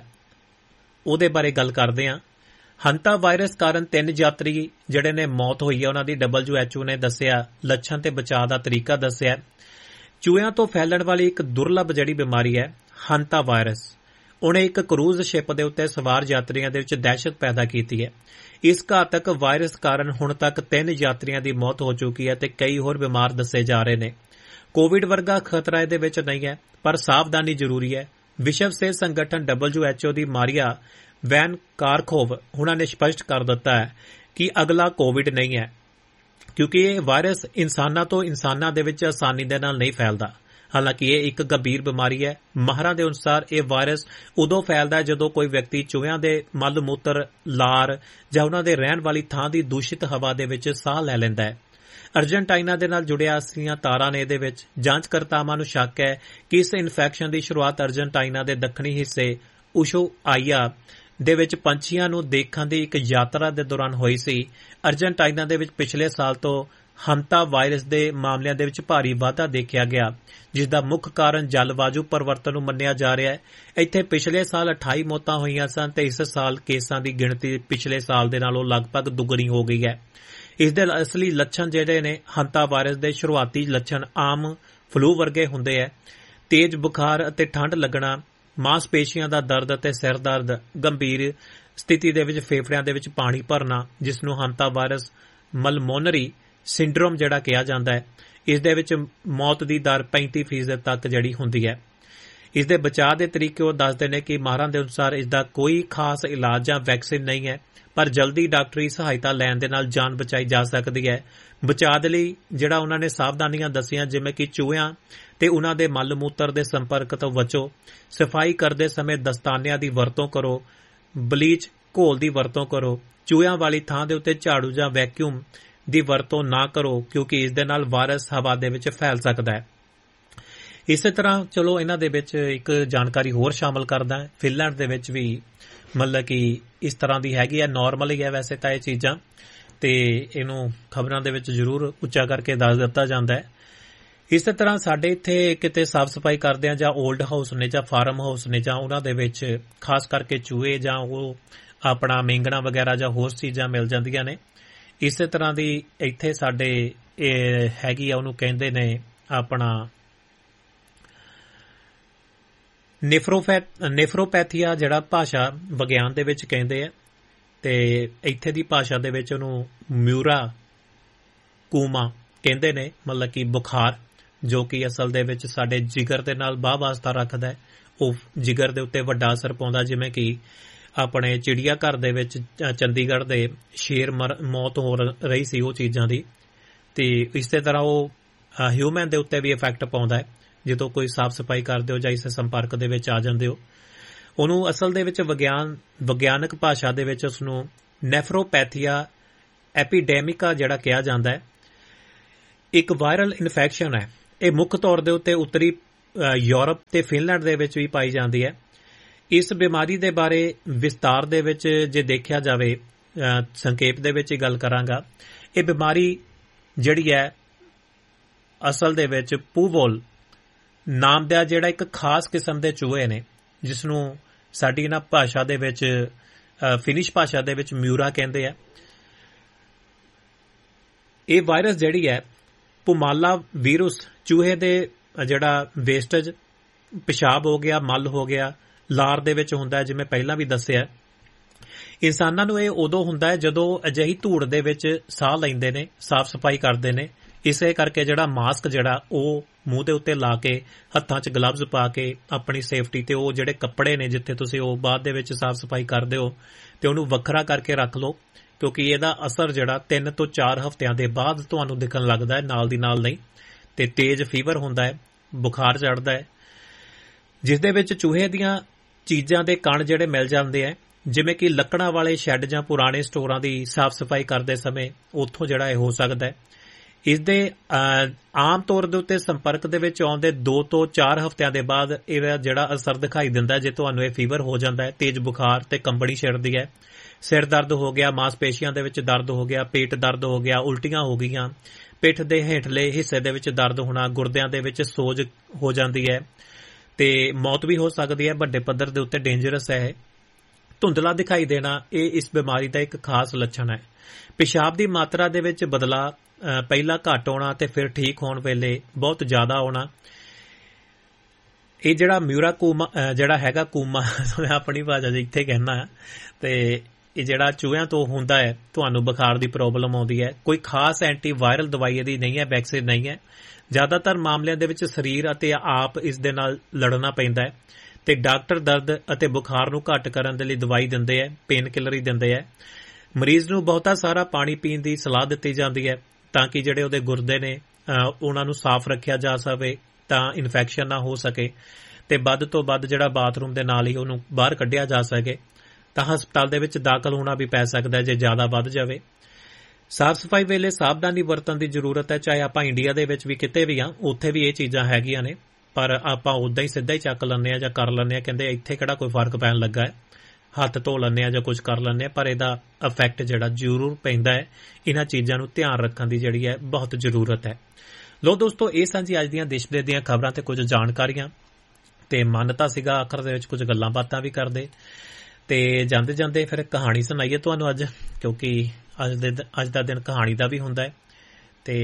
ਉਹਦੇ ਬਾਰੇ ਗੱਲ ਕਰਦੇ ਹਾਂ। ਹੰਤਾ ਵਾਇਰਸ ਕਾਰਨ ਤਿੰਨ ਯਾਤਰੀ ਜਿਹੜੇ ਨੇ ਮੌਤ ਹੋਈ ਹੈ, ਉਹਨਾਂ ਦੀ ਡਬਲਯੂ ਐਚ ਓ ਨੇ ਦੱਸਿਆ ਲੱਛਣ ਤੇ ਬਚਾਅ ਦਾ ਤਰੀਕਾ ਦੱਸਿਆ। ਚੂਹਿਆਂ ਤੋਂ ਫੈਲਣ ਵਾਲੀ ਇੱਕ ਦੁਰਲਭ ਜਿਹੜੀ ਬਿਮਾਰੀ ਹੈ ਹੰਤਾ ਵਾਇਰਸ, ਉਹਨੇ ਇੱਕ ਕਰੂਜ਼ ਸ਼ਿਪ ਦੇ ਉੱਤੇ ਸਵਾਰ ਯਾਤਰੀਆਂ ਦੇ ਵਿੱਚ ਦਹਿਸ਼ਤ ਪੈਦਾ ਕੀਤੀ ਹੈ। ਇਸ ਘਾਤਕ ਵਾਇਰਸ ਕਾਰਨ ਹੁਣ ਤੱਕ ਤਿੰਨ ਯਾਤਰੀਆਂ ਦੀ ਮੌਤ ਹੋ ਚੁੱਕੀ ਹੈ ਤੇ ਕਈ ਹੋਰ ਬਿਮਾਰ ਦੱਸੇ ਜਾ ਰਹੇ ਨੇ। ਕੋਵਿਡ ਵਰਗਾ ਖਤਰਾ ਇਹਦੇ ਵਿੱਚ ਨਹੀਂ ਹੈ, ਪਰ ਸਾਵਧਾਨੀ ਜ਼ਰੂਰੀ ਹੈ। ਵਿਸ਼ਵ ਸਿਹਤ ਸੰਗਠਨ ਡਬਲਯੂ ਐਚ ਓ ਦੀ ਮਾਰੀਆ ਵੈਨ ਕਾਰਖੋਵ ਉਹਨਾਂ ਨੇ ਸਪਸ਼ਟ ਕਰ ਦਿੱਤਾ ਹੈ ਕਿ ਅਗਲਾ ਕੋਵਿਡ ਨਹੀਂ ਹੈ, ਕਿਉਂਕਿ ਇਹ ਵਾਇਰਸ ਇਨਸਾਨਾਂ ਤੋਂ ਇਨਸਾਨਾਂ ਦੇ ਵਿੱਚ ਆਸਾਨੀ ਦੇ ਨਾਲ ਨਹੀਂ ਫੈਲਦਾ। ਹਾਲਾਂਕਿ ਇਹ ਇੱਕ ਗੰਭੀਰ ਬਿਮਾਰੀ ਹੈ। ਮਾਹਰਾਂ ਦੇ ਅਨੁਸਾਰ ਇਹ ਵਾਇਰਸ ਉਦੋਂ ਫੈਲਦਾ ਹੈ ਜਦੋਂ ਕੋਈ ਵਿਅਕਤੀ ਚੂਹਿਆਂ ਦੇ ਮਲ ਮੂਤਰ, ਲਾਰ ਜਾਂ ਉਹਨਾਂ ਦੇ ਰਹਿਣ ਵਾਲੀ ਥਾਂ ਦੀ ਦੂਸ਼ਿਤ ਹਵਾ ਦੇ ਵਿੱਚ ਸਾਹ ਲੈ ਲੈਂਦਾ ਹੈ। ਅਰਜਨਟਾਈਨਾ ਦੇ ਨਾਲ ਜੁੜਿਆ ਅਸਲੀਆਂ ਤਾਰਾਂ ਨੇ ਇਹਦੇ ਵਿੱਚ ਜਾਂਚਕਰਤਾਵਾਂ ਨੂੰ ਸ਼ੱਕ ਹੈ ਕਿ ਇਸ ਇਨਫੈਕਸ਼ਨ ਦੀ ਸ਼ੁਰੂਆਤ ਅਰਜਨਟਾਈਨਾ ਦੇ ਦੱਖਣੀ ਹਿੱਸੇ ਉਸ਼ੂਆਈਆ ਦੇ ਵਿੱਚ ਪੰਛੀਆਂ ਨੂੰ ਦੇਖਣ ਦੀ ਇੱਕ ਯਾਤਰਾ ਦੇ ਦੌਰਾਨ ਹੋਈ ਸੀ। ਅਰਜਨਟਾਈਨਾ ਦੇ ਵਿੱਚ ਪਿਛਲੇ ਸਾਲ ਤੋਂ ਹੰਤਾ ਵਾਇਰਸ ਦੇ ਮਾਮਲਿਆਂ ਦੇ ਵਿੱਚ ਭਾਰੀ ਵਾਧਾ ਦੇਖਿਆ ਗਿਆ, ਜਿਸ ਦਾ ਮੁੱਖ ਕਾਰਨ ਜਲਵਾਯੂ ਪਰਿਵਰਤਨ ਨੂੰ ਮੰਨਿਆ ਜਾ ਰਿਹਾ ਹੈ। ਇੱਥੇ ਪਿਛਲੇ ਸਾਲ ਅਠਾਈ ਮੌਤਾਂ ਹੋਈਆਂ ਸਨ ਤੇ ਇਸ ਸਾਲ ਕੇਸਾਂ ਦੀ ਗਿਣਤੀ ਪਿਛਲੇ ਸਾਲ ਦੇ ਨਾਲੋਂ ਲਗਭਗ ਦੁੱਗਣੀ ਹੋ ਗਈ ਹੈ। ਇਸ ਦੇ ਅਸਲੀ ਲੱਛਣ ਜਿਹੜੇ ਨੇ ਹੰਤਾ ਵਾਇਰਸ ਦੇ ਸ਼ੁਰੂਆਤੀ ਲੱਛਣ ਆਮ ਫਲੂ ਵਰਗੇ ਹੁੰਦੇ ਹੈ। ਤੇਜ਼ ਬੁਖਾਰ ਅਤੇ ਠੰਢ ਲੱਗਣਾ, ਮਾਸਪੇਸ਼ੀਆਂ ਦਾ ਦਰਦ ਅਤੇ ਸਿਰ ਦਰਦ, ਗੰਭੀਰ ਸਥਿਤੀ ਦੇ ਵਿੱਚ ਫੇਫੜਿਆਂ ਦੇ ਵਿੱਚ ਪਾਣੀ ਭਰਨਾ, ਜਿਸ ਨੂੰ ਹੰਤਾ ਵਾਇਰਸ ਮਲਮੋਨਰੀ ਸਿੰਡਰੋਮ ਜਿਹੜਾ ਕਿਹਾ ਜਾਂਦਾ ਹੈ। ਇਸ ਦੇ ਵਿੱਚ ਮੌਤ ਦੀ ਦਰ ਪੈਂਤੀ ਫੀਸਦ ਤੱਕ ਜਿਹੜੀ ਹੁੰਦੀ ਹੈ। ਇਸ ਦੇ ਬਚਾਅ ਦੇ ਤਰੀਕੇ ਉਹ ਦੱਸਦੇ ਨੇ ਕਿ ਮਾਹਰਾਂ ਦੇ ਅਨੁਸਾਰ ਇਸ ਦਾ ਕੋਈ ਖਾਸ ਇਲਾਜ ਜਾਂ ਵੈਕਸੀਨ ਨਹੀਂ ਹੈ, ਪਰ ਜਲਦੀ ਡਾਕਟਰੀ ਸਹਾਇਤਾ ਲੈਣ ਦੇ ਨਾਲ ਜਾਨ ਬਚਾਈ ਜਾ ਸਕਦੀ ਹੈ। ਬਚਾਅ ਦੇ ਲਈ ਜਿਹੜਾ ਉਹਨਾਂ ਨੇ ਸਾਵਧਾਨੀਆਂ ਦੱਸੀਆਂ, ਜਿਵੇਂ ਕਿ ਚੂਹਿਆਂ ਤੇ ਉਹਨਾਂ ਦੇ ਮਲ ਮੂਤਰ ਦੇ ਸੰਪਰਕ ਤੋਂ ਬਚੋ, ਸਫਾਈ ਕਰਦੇ ਸਮੇਂ ਦਸਤਾਨਿਆਂ ਦੀ ਵਰਤੋਂ ਕਰੋ, ਬਲੀਚ ਘੋਲ ਦੀ ਵਰਤੋਂ ਕਰੋ, ਚੂਹਿਆਂ ਵਾਲੀ ਥਾਂ ਦੇ ਉੱਤੇ ਝਾੜੂ ਜਾਂ ਵੈਕਿਊਮ ਦੀ ਵਰਤੋਂ ਨਾ ਕਰੋ, ਕਿਉਂਕਿ ਇਸ ਦੇ ਨਾਲ ਵਾਇਰਸ ਹਵਾ ਦੇ ਵਿੱਚ ਫੈਲ ਸਕਦਾ ਹੈ। ਇਸੇ ਤਰ੍ਹਾਂ ਚਲੋ ਇਹਨਾਂ ਦੇ ਵਿੱਚ ਇੱਕ ਜਾਣਕਾਰੀ ਹੋਰ ਸ਼ਾਮਲ ਕਰਦਾ ਹੈ। ਫਿਨਲੈਂਡ ਦੇ ਵਿੱਚ ਵੀ ਮਤਲਬ ਕਿ ਇਸ ਤਰ੍ਹਾਂ ਦੀ ਹੈਗੀ ਹੈ, ਨਾਰਮਲ ਹੀ ਹੈ ਵੈਸੇ ਤਾਂ ਇਹ ਚੀਜ਼ਾਂ, ਤੇ ਇਹਨੂੰ ਖਬਰਾਂ ਦੇ ਵਿੱਚ ਜ਼ਰੂਰ ਉੱਚਾ ਕਰਕੇ ਦੱਸ ਦਿੱਤਾ ਜਾਂਦਾ ਹੈ। ਇਸੇ ਤਰ੍ਹਾਂ ਸਾਡੇ ਇੱਥੇ ਕਿਤੇ ਸਾਫ਼ ਸਫਾਈ ਕਰਦੇ ਆ ਜਾਂ ਓਲਡ ਹਾਊਸ ਨੇ ਜਾਂ ਫਾਰਮ ਹਾਊਸ ਨੇ ਜਾਂ ਉਹਨਾਂ ਦੇ ਵਿੱਚ ਖਾਸ ਕਰਕੇ ਚੂਹੇ ਜਾਂ ਉਹ ਆਪਣਾ ਮੇਂਗਣਾ ਵਗੈਰਾ ਜਾਂ ਹੋਰ ਚੀਜ਼ਾਂ ਮਿਲ ਜਾਂਦੀਆਂ ਨੇ। ਇਸੇ ਤਰ੍ਹਾਂ ਦੀ ਇੱਥੇ ਸਾਡੇ ਇਹ ਹੈਗੀ ਆ, ਉਹਨੂੰ ਕਹਿੰਦੇ ਨੇ ਆਪਣਾ ਨੇਫਰੋਪੈਥੀਆ ਜਿਹੜਾ ਭਾਸ਼ਾ ਵਿਗਿਆਨ ਦੇ ਵਿੱਚ ਕਹਿੰਦੇ ਆ, ਤੇ ਇੱਥੇ ਦੀ ਭਾਸ਼ਾ ਦੇ ਵਿੱਚ ਉਹਨੂੰ ਮਿਊਰਾ ਕੂਮਾ ਕਹਿੰਦੇ ਨੇ, ਮਤਲਬ ਕਿ ਬੁਖਾਰ, ਜੋ ਕਿ ਅਸਲ ਦੇ ਵਿੱਚ ਸਾਡੇ ਜਿਗਰ ਦੇ ਨਾਲ ਬਾਹ ਵਾਸਤਾ ਰੱਖਦਾ ਹੈ। ਉਹ ਜਿਗਰ ਦੇ ਉੱਤੇ ਵੱਡਾ ਅਸਰ ਪਾਉਂਦਾ, ਜਿਵੇਂ ਕਿ ਆਪਣੇ ਚਿੜੀਆ ਘਰ ਦੇ ਵਿੱਚ ਚੰਡੀਗੜ੍ਹ ਦੇ ਸ਼ੇਰ ਮਰ ਮੌਤ ਹੋ ਰਹੀ ਸੀ ਉਹ ਚੀਜ਼ਾਂ ਦੀ, ਤੇ ਇਸੇ ਤਰ੍ਹਾਂ ਉਹ ਹਿਊਮਨ ਦੇ ਉੱਤੇ ਵੀ ਇਫੈਕਟ ਪਾਉਂਦਾ ਹੈ ਜਦੋਂ ਕੋਈ ਸਾਫ਼ ਸਫਾਈ ਕਰਦੇ ਹੋ ਜਾਂ ਇਸ ਸੰਪਰਕ ਦੇ ਵਿੱਚ ਆ ਜਾਂਦੇ ਹੋ। ਉਹਨੂੰ ਅਸਲ ਦੇ ਵਿੱਚ ਵਿਗਿਆਨ ਵਿਗਿਆਨਕ ਭਾਸ਼ਾ ਦੇ ਵਿੱਚ ਉਸਨੂੰ ਨੈਫਰੋਪੈਥੀਆ ਐਪੀਡੈਮਿਕਾ ਜਿਹੜਾ ਕਿਹਾ ਜਾਂਦਾ ਹੈ। ਇੱਕ ਵਾਇਰਲ ਇਨਫੈਕਸ਼ਨ ਹੈ। ਇਹ ਮੁੱਖ ਤੌਰ ਦੇ ਉੱਤੇ ਉੱਤਰੀ ਯੂਰਪ ਤੇ ਫਿਨਲੈਂਡ ਦੇ ਵਿੱਚ ਵੀ ਪਾਈ ਜਾਂਦੀ ਹੈ। ਇਸ ਬਿਮਾਰੀ ਦੇ ਬਾਰੇ ਵਿਸਤਾਰ ਦੇ ਵਿੱਚ ਜੇ ਦੇਖਿਆ ਜਾਵੇ, ਸੰਖੇਪ ਦੇ ਵਿੱਚ ਹੀ ਗੱਲ ਕਰਾਂਗਾ। ਇਹ ਬਿਮਾਰੀ ਜਿਹੜੀ ਹੈ ਅਸਲ ਦੇ ਵਿੱਚ ਪੂਵੋਲ ਨਾਮ ਦਾ ਜਿਹੜਾ ਇੱਕ ਖਾਸ ਕਿਸਮ ਦੇ ਚੂਹੇ ਨੇ, ਜਿਸ ਨੂੰ ਸਾਡੀ ਨਾ ਭਾਸ਼ਾ ਦੇ ਵਿੱਚ ਫਿਨਿਸ਼ ਭਾਸ਼ਾ ਦੇ ਵਿੱਚ ਮਿਊਰਾ ਕਹਿੰਦੇ ਆ। ਇਹ ਵਾਇਰਸ ਜਿਹੜੀ ਹੈ ਪੁਮਾਲਾ ਵੀਰus ਚੂਹੇ ਦੇ ਜਿਹੜਾ ਵੇਸਟੇਜ ਪਿਸ਼ਾਬ ਹੋ ਗਿਆ, ਮਲ ਹੋ ਗਿਆ, ਲਾਰ ਦੇ ਵਿੱਚ ਹੁੰਦਾ ਹੈ। ਜਿਵੇਂ ਪਹਿਲਾਂ ਵੀ ਦੱਸਿਆ, ਇਨਸਾਨਾਂ ਨੂੰ ਇਹ ਉਦੋਂ ਹੁੰਦਾ ਹੈ ਜਦੋਂ ਅਜਿਹੀ ਧੂੜ ਦੇ ਵਿੱਚ ਸਾਹ ਲੈਂਦੇ ਨੇ, ਸਾਫ਼ ਸਫਾਈ ਕਰਦੇ ਨੇ। ਇਸੇ ਕਰਕੇ ਜਿਹੜਾ ਮਾਸਕ ਜਿਹੜਾ ਉਹ ਮੂੰਹ ਦੇ ਉੱਤੇ ਲਾ ਕੇ, ਹੱਥਾਂ 'ਚ ਗਲਵਜ਼ ਪਾ ਕੇ ਆਪਣੀ ਸੇਫਟੀ ਤੇ ਉਹ ਜਿਹੜੇ ਕੱਪੜੇ ਨੇ ਜਿੱਥੇ ਤੁਸੀਂ ਉਹ ਬਾਅਦ ਦੇ ਵਿੱਚ ਸਾਫ਼ ਸਫਾਈ ਕਰਦੇ ਹੋ ਤੇ ਉਹਨੂੰ ਵੱਖਰਾ ਕਰਕੇ ਰੱਖ ਲਓ, ਕਿਉਂਕਿ ਇਹਦਾ ਅਸਰ ਜਿਹੜਾ ਤਿੰਨ ਤੋਂ ਚਾਰ ਹਫ਼ਤਿਆਂ ਦੇ ਬਾਅਦ ਤੁਹਾਨੂੰ ਦਿਖਣ ਲੱਗਦਾ ਹੈ, ਨਾਲ ਦੀ ਨਾਲ ਨਹੀਂ। ਤੇ ਤੇਜ਼ ਫੀਵਰ ਹੁੰਦਾ ਹੈ, ਬੁਖਾਰ ਚੜ੍ਹਦਾ ਹੈ, ਜਿਸ ਦੇ ਵਿੱਚ ਚੂਹੇ ਦੀਆਂ ਚੀਜ਼ਾਂ ਦੇ ਕਣ ਜਿਹੜੇ ਮਿਲ ਜਾਂਦੇ ਹੈ, ਜਿਵੇਂ ਕਿ ਲੱਕੜਾਂ ਵਾਲੇ ਸ਼ੈੱਡ ਜਾਂ ਪੁਰਾਣੇ ਸਟੋਰਾਂ ਦੀ ਸਾਫ਼ ਸਫਾਈ ਕਰਦੇ ਸਮੇਂ ਉੱਥੋਂ ਜਿਹੜਾ ਇਹ ਹੋ ਸਕਦਾ ਹੈ। ਇਸ ਦੇ ਆਮ ਤੌਰ ਦੇ ਉੱਤੇ ਸੰਪਰਕ ਦੇ ਵਿੱਚ ਆਉਣ ਦੇ ਦੋ ਤੋਂ ਚਾਰ ਹਫ਼ਤਿਆਂ ਦੇ ਬਾਅਦ ਇਹਦਾ ਜਿਹੜਾ ਅਸਰ ਦਿਖਾਈ ਦਿੰਦਾ। ਜੇ ਤੁਹਾਨੂੰ ਇਹ ਫੀਵਰ ਹੋ ਜਾਂਦਾ ਹੈ, ਤੇਜ਼ ਬੁਖਾਰ ਤੇ ਕੰਬਣੀ ਛਿੜਦੀ ਹੈ, ਸਿਰ ਦਰਦ ਹੋ ਗਿਆ, ਮਾਸਪੇਸ਼ੀਆਂ ਦੇ ਵਿੱਚ ਦਰਦ ਹੋ ਗਿਆ, ਪੇਟ ਦਰਦ ਹੋ ਗਿਆ, ਉਲਟੀਆਂ ਹੋ ਗਈਆਂ, ਪਿੱਠ ਦੇ ਹੇਠਲੇ ਹਿੱਸੇ ਦੇ ਵਿੱਚ ਦਰਦ ਹੋਣਾ, ਗੁਰਦਿਆਂ ਦੇ ਵਿੱਚ ਸੋਜ ਹੋ ਜਾਂਦੀ ਹੈ ਤੇ ਮੌਤ ਵੀ ਹੋ ਸਕਦੀ ਹੈ। ਵੱਡੇ ਪੱਧਰ ਦੇ ਉੱਤੇ ਡੇਂਜਰਸ ਹੈ। ਧੁੰਦਲਾ ਦਿਖਾਈ ਦੇਣਾ ਇਹ ਇਸ ਬਿਮਾਰੀ ਦਾ ਇੱਕ ਖਾਸ ਲੱਛਣ ਹੈ। ਪਿਸ਼ਾਬ ਦੀ ਮਾਤਰਾ ਦੇ ਵਿੱਚ ਬਦਲਾਅ, ਪਹਿਲਾਂ ਘੱਟ ਹੋਣਾ ਤੇ ਫਿਰ ਠੀਕ ਹੋਣ ਵੇਲੇ ਬਹੁਤ ਜ਼ਿਆਦਾ ਹੋਣਾ। ਇਹ ਜਿਹੜਾ ਮਿਊਰਾ ਕੂਮਾ ਜਿਹੜਾ ਹੈਗਾ ਕੂਮਾ ਮੈਂ ਆਪਣੀ ਭਾਸ਼ਾ 'ਚ ਇੱਥੇ ਕਹਿਣਾ, ਤੇ ਇਹ ਜਿਹੜਾ ਚੂਹਿਆਂ ਤੋਂ ਹੁੰਦਾ ਹੈ, ਤੁਹਾਨੂੰ ਬੁਖਾਰ ਦੀ ਪ੍ਰੋਬਲਮ ਆਉਂਦੀ ਹੈ, ਕੋਈ ਖਾਸ ਐਂਟੀ ਵਾਇਰਲ ਦਵਾਈ ਇਹਦੀ ਨਹੀਂ ਹੈ, ਵੈਕਸੀਨ ਨਹੀਂ ਹੈ। ਜ਼ਿਆਦਾਤਰ ਮਾਮਲਿਆਂ ਦੇ ਵਿੱਚ ਸਰੀਰ ਅਤੇ ਆਪ ਇਸ ਦੇ ਨਾਲ ਲੜਨਾ ਪੈਂਦਾ ਹੈ ਤੇ ਡਾਕਟਰ ਦਰਦ ਅਤੇ ਬੁਖਾਰ ਨੂੰ ਘੱਟ ਕਰਨ ਦੇ ਲਈ ਦਵਾਈ ਦਿੰਦੇ ਹੈ, ਪੇਨ ਕਿਲਰ ਹੀ ਦਿੰਦੇ ਹੈ। ਮਰੀਜ਼ ਨੂੰ ਬਹੁਤਾ ਸਾਰਾ ਪਾਣੀ ਪੀਣ ਦੀ ਸਲਾਹ ਦਿੱਤੀ ਜਾਂਦੀ ਹੈ ਤਾਂ ਕਿ ਜਿਹੜੇ ਉਹਦੇ ਗੁਰਦੇ ਨੇ ਉਹਨਾਂ ਨੂੰ ਸਾਫ਼ ਰੱਖਿਆ ਜਾ ਸਕੇ, ਤਾਂ ਇਨਫੈਕਸ਼ਨ ਨਾ ਹੋ ਸਕੇ ਤੇ ਵੱਧ ਤੋਂ ਵੱਧ ਜਿਹੜਾ ਬਾਥਰੂਮ ਦੇ ਨਾਲ ਹੀ ਉਹਨੂੰ ਬਾਹਰ ਕੱਢਿਆ ਜਾ ਸਕੇ। ਤਾਂ ਹਸਪਤਾਲ ਦੇ ਵਿੱਚ ਦਾਖਲ ਹੋਣਾ ਵੀ ਪੈ ਸਕਦਾ ਜੇ ਜ਼ਿਆਦਾ ਵੱਧ ਜਾਵੇ। ਸਾਫ਼ ਸਫਾਈ ਵੇਲੇ ਸਾਵਧਾਨੀ ਵਰਤਣ ਦੀ ਜ਼ਰੂਰਤ ਹੈ। ਚਾਹੇ ਆਪਾਂ ਇੰਡੀਆ ਦੇ ਵਿੱਚ ਵੀ ਕਿਤੇ ਵੀ ਆ, ਉੱਥੇ ਵੀ ਇਹ ਚੀਜ਼ਾਂ ਹੈਗੀਆਂ ਨੇ, ਪਰ ਆਪਾਂ ਉੱਦਾਂ ਹੀ ਸਿੱਧਾ ਹੀ ਚੱਕ ਲੈਂਦੇ ਹਾਂ ਜਾਂ ਕਰ ਲੈਂਦੇ ਹਾਂ, ਕਹਿੰਦੇ ਇੱਥੇ ਕਿਹੜਾ ਕੋਈ ਫਰਕ ਪੈਣ ਲੱਗਾ ਹੈ, ਹੱਥ ਧੋ ਲੈਂਦੇ ਹਾਂ ਜਾਂ ਕੁਝ ਕਰ ਲੈਂਦੇ ਹਾਂ, ਪਰ ਇਹਦਾ ਇਫੈਕਟ ਜਿਹੜਾ ਜ਼ਰੂਰ ਪੈਂਦਾ ਹੈ। ਇਹਨਾਂ ਚੀਜ਼ਾਂ ਨੂੰ ਧਿਆਨ ਰੱਖਣ ਦੀ ਜਿਹੜੀ ਹੈ ਬਹੁਤ ਜ਼ਰੂਰਤ ਹੈ। ਲੋ ਦੋਸਤੋ, ਇਹ ਸਾਂ ਜੀ ਅੱਜ ਦੀਆਂ ਦੇਸ਼ ਵਿਦੇਸ਼ ਦੀਆਂ ਖਬਰਾਂ ਤੇ ਕੁਝ ਜਾਣਕਾਰੀਆਂ, ਤੇ ਮਨ ਤਾਂ ਸੀਗਾ ਆਖਰ ਦੇ ਵਿੱਚ ਕੁਝ ਗੱਲਾਂ ਬਾਤਾਂ ਵੀ ਕਰਦੇ, ਤੇ ਜਾਂਦੇ ਜਾਂਦੇ ਫਿਰ ਕਹਾਣੀ ਸੁਣਾਈਏ ਤੁਹਾਨੂੰ ਅੱਜ, ਕਿਉਂਕਿ ਅੱਜ ਦੇ ਅੱਜ ਦਾ ਦਿਨ ਕਹਾਣੀ ਦਾ ਵੀ ਹੁੰਦਾ ਹੈ। ਤੇ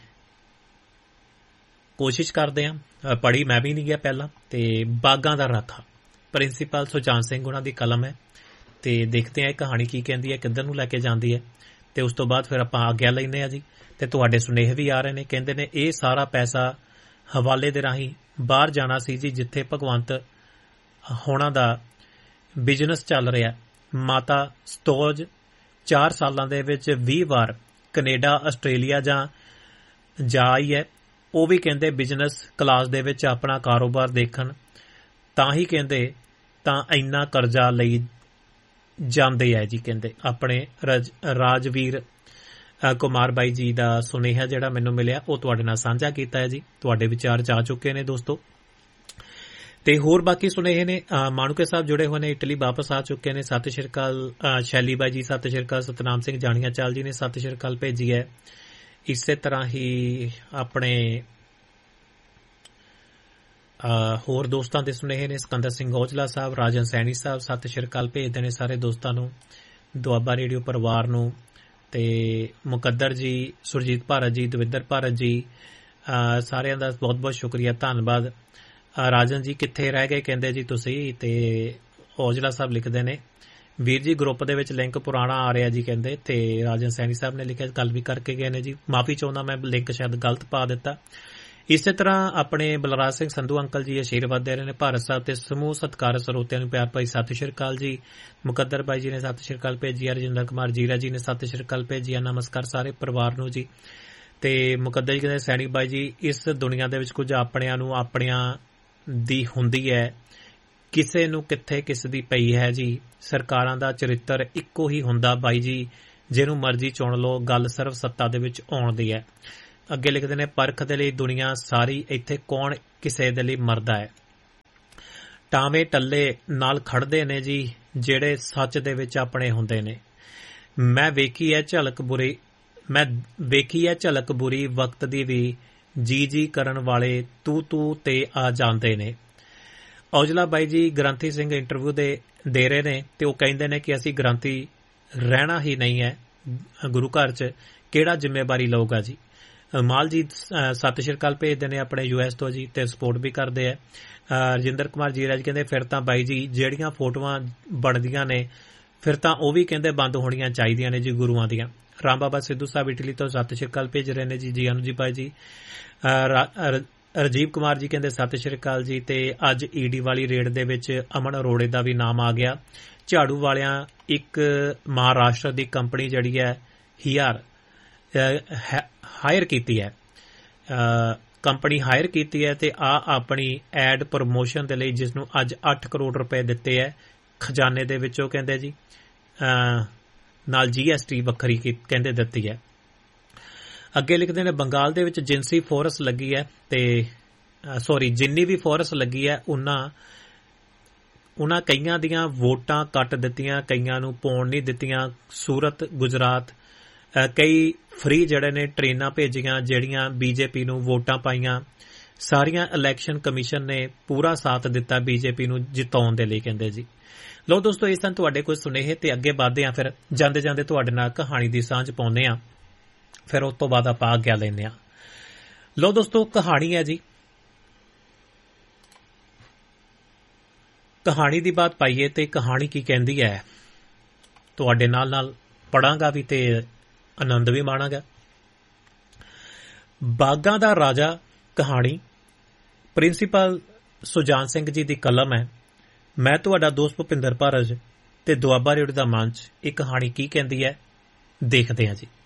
ਕੋਸ਼ਿਸ਼ ਕਰਦੇ ਹਾਂ, ਪੜ੍ਹੀ ਮੈਂ ਵੀ ਨਹੀਂ ਗਿਆ ਪਹਿਲਾਂ, ਤੇ ਬਾਗਾਂ ਦਾ ਰਾਖਾ ਪ੍ਰਿੰਸੀਪਲ ਸੁਜਾਨ ਸਿੰਘ ਉਹਨਾਂ ਦੀ ਕਲਮ ਹੈ, ਤੇ ਦੇਖਦੇ ਹਾਂ ਇਹ ਕਹਾਣੀ ਕੀ ਕਹਿੰਦੀ ਹੈ, ਕਿੱਧਰ ਨੂੰ ਲੈ ਕੇ ਜਾਂਦੀ ਹੈ। ਤੇ ਉਸ ਤੋਂ ਬਾਅਦ ਫਿਰ ਆਪਾਂ ਆਗਿਆ ਲੈਂਦੇ ਹਾਂ ਜੀ। ਤੇ ਤੁਹਾਡੇ ਸੁਨੇਹੇ ਵੀ ਆ ਰਹੇ ਨੇ, ਕਹਿੰਦੇ ਨੇ ਇਹ ਸਾਰਾ ਪੈਸਾ ਹਵਾਲੇ ਦੇ ਰਾਹੀਂ ਬਾਹਰ ਜਾਣਾ ਸੀ ਜੀ, ਜਿੱਥੇ ਭਗਵੰਤ ਹੋਣਾ ਦਾ ਬਿਜ਼ਨਸ ਚੱਲ ਰਿਹਾ। ਮਾਤਾ ਸਤੋਜ ਚਾਰ ਸਾਲਾਂ ਦੇ ਵਿੱਚ ਵੀਹ ਵਾਰ ਕੈਨੇਡਾ, ਆਸਟ੍ਰੇਲੀਆ ਜਾਂ ਜਾ ਆਈ ਹੈ। ਉਹ ਵੀ ਕਹਿੰਦੇ ਬਿਜ਼ਨਸ ਕਲਾਸ ਦੇ ਵਿੱਚ ਆਪਣਾ ਕਾਰੋਬਾਰ ਦੇਖਣ, ਤਾਂ ਹੀ ਕਹਿੰਦੇ ਤਾਂ ਇੰਨਾ ਕਰਜ਼ਾ ਲਈ ਜਾਂਦੇ ਹੈ ਜੀ। ਕਹਿੰਦੇ ਆਪਣੇ ਰਾਜਵੀਰ ਕੁਮਾਰ ਬਾਈ ਜੀ ਦਾ ਸੁਨੇਹਾ ਜਿਹੜਾ ਮੈਨੂੰ ਮਿਲਿਆ ਉਹ ਤੁਹਾਡੇ ਨਾਲ ਸਾਂਝਾ ਕੀਤਾ ਹੈ ਜੀ। ਤੁਹਾਡੇ ਵਿਚਾਰ ਜਾ ਚੁੱਕੇ ਨੇ ਦੋਸਤੋ। ਤੇ ਹੋਰ ਬਾਕੀ ਸੁਨੇਹੇ ਨੇ, ਮਾਣੂਕੇ ਸਾਹਿਬ ਜੁੜੇ ਹੋਏ ਨੇ, ਇਟਲੀ ਵਾਪਸ ਆ ਚੁੱਕੇ ਨੇ, ਸਤਿ ਸ਼੍ਰੀ ਅਕਾਲ। ਸ਼ੈਲੀ ਬਾਈ ਜੀ ਸਤਿ ਸ਼੍ਰੀ ਅਕਾਲ। ਸਤਨਾਮ ਸਿੰਘ ਜਾਣੀਆਂ ਚਾਲ ਜੀ ਨੇ ਸਤਿ ਸ਼੍ਰੀ ਅਕਾਲ ਭੇਜੀ ਹੈ। ਇਸੇ ਤਰ੍ਹਾਂ ਹੀ ਆਪਣੇ ਹੋਰ ਦੋਸਤਾਂ ਦੇ ਸੁਨੇਹੇ ਨੇ, ਸਿਕੰਦਰ ਸਿੰਘ ਔਜਲਾ ਸਾਹਿਬ, ਰਾਜਨ ਸੈਣੀ ਸਾਹਿਬ ਸਤਿ ਸ਼੍ਰੀ ਅਕਾਲ ਭੇਜਦੇ ਨੇ ਸਾਰੇ ਦੋਸਤਾਂ ਨੂੰ, ਦੁਆਬਾ ਰੇਡੀਓ ਪਰਿਵਾਰ ਨੂੰ, ਤੇ ਮੁਕੱਦਰ ਜੀ, ਸੁਰਜੀਤ ਭਾਰਤ ਜੀ, ਦਵਿੰਦਰ ਭਾਰਤ ਜੀ, ਸਾਰਿਆਂ ਦਾ ਬਹੁਤ ਬਹੁਤ ਸ਼ੁਕਰੀਆ, ਧੰਨਵਾਦ। ਰਾਜਨ ਜੀ ਕਿੱਥੇ ਰਹਿ ਗਏ ਕਹਿੰਦੇ ਜੀ ਤੁਸੀਂ, ਤੇ ਔਜਲਾ ਸਾਹਿਬ ਲਿਖਦੇ ਨੇ ਵੀਰ ਜੀ ਗਰੁੱਪ ਦੇ ਵਿੱਚ ਲਿੰਕ ਪੁਰਾਣਾ ਆ ਰਿਹਾ ਜੀ ਕਹਿੰਦੇ, ਤੇ ਰਾਜਨ ਸੈਣੀ ਸਾਹਿਬ ਨੇ ਲਿਖਿਆ ਗੱਲ ਵੀ ਕਰਕੇ ਗਏ ਨੇ ਜੀ, ਮਾਫੀ ਚਾਹੁੰਦਾ ਮੈਂ ਲਿੰਕ ਸ਼ਾਇਦ ਗਲਤ ਪਾ ਦਿੱਤਾ। ਇਸੇ ਤਰ੍ਹਾਂ ਆਪਣੇ ਬਲਰਾਜ ਸਿੰਘ ਸੰਧੂ ਅੰਕਲ ਜੀ ਆਸ਼ੀਰਵਾਦ ਦੇ ਰਹੇ ਨੇ, ਭਾਰਤ ਸਾਹਿਬ ਤੇ ਸਮੂਹ ਸਤਿਕਾਰ ਸਰੋਤਿਆਂ ਨੂੰ ਪਿਆਰ ਭਾਈ ਸਤਿ ਸ਼੍ਰੀ ਅਕਾਲ ਜੀ। ਮੁਕੱਦਰ ਬਾਈ ਜੀ ਨੇ ਸਤਿ ਸ਼੍ਰੀ ਅਕਾਲ ਭੇਜੀ, ਰਜਿੰਦਰ ਕੁਮਾਰ ਜੀਰਾ ਜੀ ਨੇ ਸਤਿ ਸ਼੍ਰੀ ਅਕਾਲ ਭੇਜੀ, ਨਮਸਕਾਰ ਸਾਰੇ ਪਰਿਵਾਰ ਨੂੰ ਜੀ। ਤੇ ਮੁਕੱਦਰ ਜੀ ਕਹਿੰਦੇ ਸੈਣੀ ਬਾਈ ਜੀ ਇਸ ਦੁਨੀਆ ਦੇ ਵਿੱਚ ਕੁਝ ਆਪਣਿਆਂ ਨੂੰ ਆਪਣਿਆਂ ਦੀ ਹੁੰਦੀ ਹੈ, ਕਿਸੇ ਨੂੰ ਕਿੱਥੇ ਕਿਸ ਦੀ ਪਈ ਹੈ ਜੀ, ਸਰਕਾਰਾਂ ਦਾ ਚਰਿੱਤਰ ਇੱਕੋ ਹੀ ਹੁੰਦਾ ਬਾਈ ਜੀ, ਜਿਹਨੂੰ ਮਰਜ਼ੀ ਚੁਣ ਲਓ, ਗੱਲ ਸਿਰਫ ਸੱਤਾ ਦੇ ਵਿੱਚ ਆਉਣ ਦੀ ਹੈ। ਅੱਗੇ ਲਿਖਦੇ ਨੇ ਪਰਖ ਦੇ ਲਈ ਦੁਨੀਆ ਸਾਰੀ, ਇੱਥੇ ਕੌਣ ਕਿਸੇ ਦੇ ਲਈ ਮਰਦਾ ਹੈ, ਟਾਵੇਂ ਟੱਲੇ ਨਾਲ ਖੜਦੇ ਨੇ ਜੀ ਜਿਹੜੇ ਸੱਚ ਦੇ ਵਿੱਚ ਆਪਣੇ ਹੁੰਦੇ ਨੇ। ਮੈਂ ਵੇਖੀ ਹੈ ਝਲਕ ਬੁਰੀ ਮੈਂ ਵੇਖੀ ਹੈ ਝਲਕ ਬੁਰੀ ਵਕਤ ਦੀ ਵੀ, ਜੀ ਜੀ ਕਰਨ ਵਾਲੇ ਤੂੰ ਤੂੰ ਤੇ ਆ ਜਾਂਦੇ ਨੇ। ਔਜਲਾ ਬਾਈ ਜੀ ਗ੍ਰੰਥੀ ਸਿੰਘ ਇੰਟਰਵਿਊ ਦੇ ਦੇ ਰਹੇ ਨੇ, ਤੇ ਉਹ ਕਹਿੰਦੇ ਨੇ ਕਿ ਅਸੀਂ ਗ੍ਰੰਥੀ ਰਹਿਣਾ ਹੀ ਨਹੀਂ ਹੈ ਗੁਰੂ ਘਰ 'ਚ, ਕਿਹੜਾ ਜ਼ਿੰਮੇਵਾਰੀ ਲਊਗਾ ਜੀ। ਮਾਲ ਜੀ ਸਤਿ ਸ਼੍ਰੀ ਅਕਾਲ ਭੇਜਦੇ ਨੇ ਆਪਣੇ ਯੂ ਐਸ ਤੋਂ ਜੀ, ਤੇ ਸਪੋਰਟ ਵੀ ਕਰਦੇ ਆ। ਰਜਿੰਦਰ ਕੁਮਾਰ ਜੀਰਾ ਜੀ ਕਹਿੰਦੇ ਫਿਰ ਤਾਂ ਬਾਈ ਜੀ ਜਿਹੜੀਆਂ ਫੋਟੋਆਂ ਬਣਦੀਆਂ ਨੇ ਫਿਰ ਤਾਂ ਉਹ ਵੀ ਕਹਿੰਦੇ ਬੰਦ ਹੋਣੀਆਂ ਚਾਹੀਦੀਆਂ ਨੇ ਜੀ ਗੁਰੂਆਂ ਦੀਆਂ। ਰਾਮ ਬਾਬਾ ਸਿੱਧੂ ਸਾਹਿਬ ਇਟਲੀ ਤੋਂ ਸਤਿ ਸ਼੍ਰੀ ਅਕਾਲ ਭੇਜ ਰਹੇ ਨੇ ਜੀ, ਜੀ ਅਨੂ ਜੀ ਬਾਈ ਜੀ। ਰਜੀਵ ਕੁਮਾਰ ਜੀ ਕਹਿੰਦੇ ਸਤਿ ਸ਼੍ਰੀ ਅਕਾਲ ਜੀ। ਤੇ ਅੱਜ ਈਡੀ ਵਾਲੀ ਰੇਡ ਦੇ ਵਿੱਚ ਅਮਨ ਅਰੋੜੇ ਦਾ ਵੀ ਨਾਮ ਆ ਗਿਆ। ਝਾੜੂ ਵਾਲਿਆਂ ਇੱਕ ਮਹਾਰਾਸ਼ਟਰ ਦੀ ਕੰਪਨੀ ਜਿਹੜੀ ਹੈ ਹੀਆਰ ਹਾਇਰ ਕੀਤੀ ਹੈ, ਕੰਪਨੀ ਹਾਇਰ ਕੀਤੀ ਹੈ, ਤੇ ਆ ਆਪਣੀ ਐਡ ਪ੍ਰਮੋਸ਼ਨ ਦੇ ਲਈ ਜਿਸ ਨੂੰ ਅੱਜ ਅੱਠ ਕਰੋੜ ਰੁਪਏ ਦਿੱਤੇ ਹੈ ਖਜ਼ਾਨੇ ਦੇ ਵਿੱਚੋਂ ਕਹਿੰਦੇ ਜੀ, ਨਾਲ ਜੀ ਐਸ ਟੀ ਵੱਖਰੀ ਕਹਿੰਦੇ ਦਿੱਤੀ ਹੈ। ਅੱਗੇ ਲਿਖਦੇ ਨੇ ਬੰਗਾਲ ਦੇ ਵਿੱਚ ਜਿੰਸੀ ਫੋਰਸ ਲੱਗੀ ਹੈ, ਤੇ ਸੌਰੀ ਜਿੰਨੀ ਵੀ ਫੋਰਸ ਲੱਗੀ ਹੈ ਉਹਨਾਂ ਉਹਨਾਂ ਕਈਆਂ ਦੀਆਂ ਵੋਟਾਂ ਕੱਟ ਦਿੱਤੀਆਂ, ਕਈਆਂ ਨੂੰ ਪਾਉਣ ਨਹੀਂ ਦਿੱਤੀਆਂ। ਸੂਰਤ ਗੁਜਰਾਤ ਕਈ ਫ੍ਰੀ ਜਿਹੜੇ ਨੇ ਟ੍ਰੇਨਾਂ ਭੇਜੀਆਂ ਜਿਹੜੀਆਂ ਬੀਜੇਪੀ ਨੂੰ ਵੋਟਾਂ ਪਾਈਆਂ। ਸਾਰੀਆਂ ਇਲੈਕਸ਼ਨ ਕਮਿਸ਼ਨ ਨੇ ਪੂਰਾ ਸਾਥ ਦਿੱਤਾ ਬੀਜੇਪੀ ਨੂੰ ਜਿਤਾਉਣ ਦੇ ਲਈ ਕਹਿੰਦੇ ਜੀ। ਲੋ ਦੋਸਤੋ ਇਸ ਸਨ ਤੁਹਾਡੇ ਕੁਝ ਸੁਨੇਹੇ, ਤੇ ਅੱਗੇ ਵਧਦੇ ਹਾਂ, ਫਿਰ ਜਾਂਦੇ ਜਾਂਦੇ ਤੁਹਾਡੇ ਨਾਲ ਕਹਾਣੀ ਦੀ ਸਾਂਝ ਪਾਉਂਦੇ ਹਾਂ, ਫਿਰ ਉਸ ਤੋਂ ਬਾਅਦ ਆਪਾਂ ਆਗਿਆ ਲੈਂਦੇ ਹਾਂ। ਲੋ ਦੋਸਤੋ ਕਹਾਣੀ ਹੈ ਜੀ, ਕਹਾਣੀ ਦੀ ਬਾਤ ਪਾਈਏ ਤੇ ਕਹਾਣੀ ਕੀ ਕਹਿੰਦੀ ਹੈ, ਤੁਹਾਡੇ ਨਾਲ ਨਾਲ ਪੜਾਂਗਾ ਵੀ ਤੇ ਆਨੰਦ ਵੀ ਮਾਣਾਂਗਾ। ਬਾਗਾਂ ਦਾ ਰਾਜਾ ਕਹਾਣੀ ਪ੍ਰਿੰਸੀਪਲ ਸੁਜਾਨ ਸਿੰਘ ਜੀ ਦੀ ਕਲਮ ਹੈ। ਮੈਂ ਤੁਹਾਡਾ ਦੋਸਤ ਭੁਪਿੰਦਰ ਭਾਰਜ ਤੇ ਦੁਆਬਾ ਰੇਡੀਓ ਦਾ ਮੰਚ ਇਹ ਕਹਾਣੀ ਕੀ ਕਹਿੰਦੀ ਹੈ ਦੇਖਦੇ ਹਾਂ ਜੀ।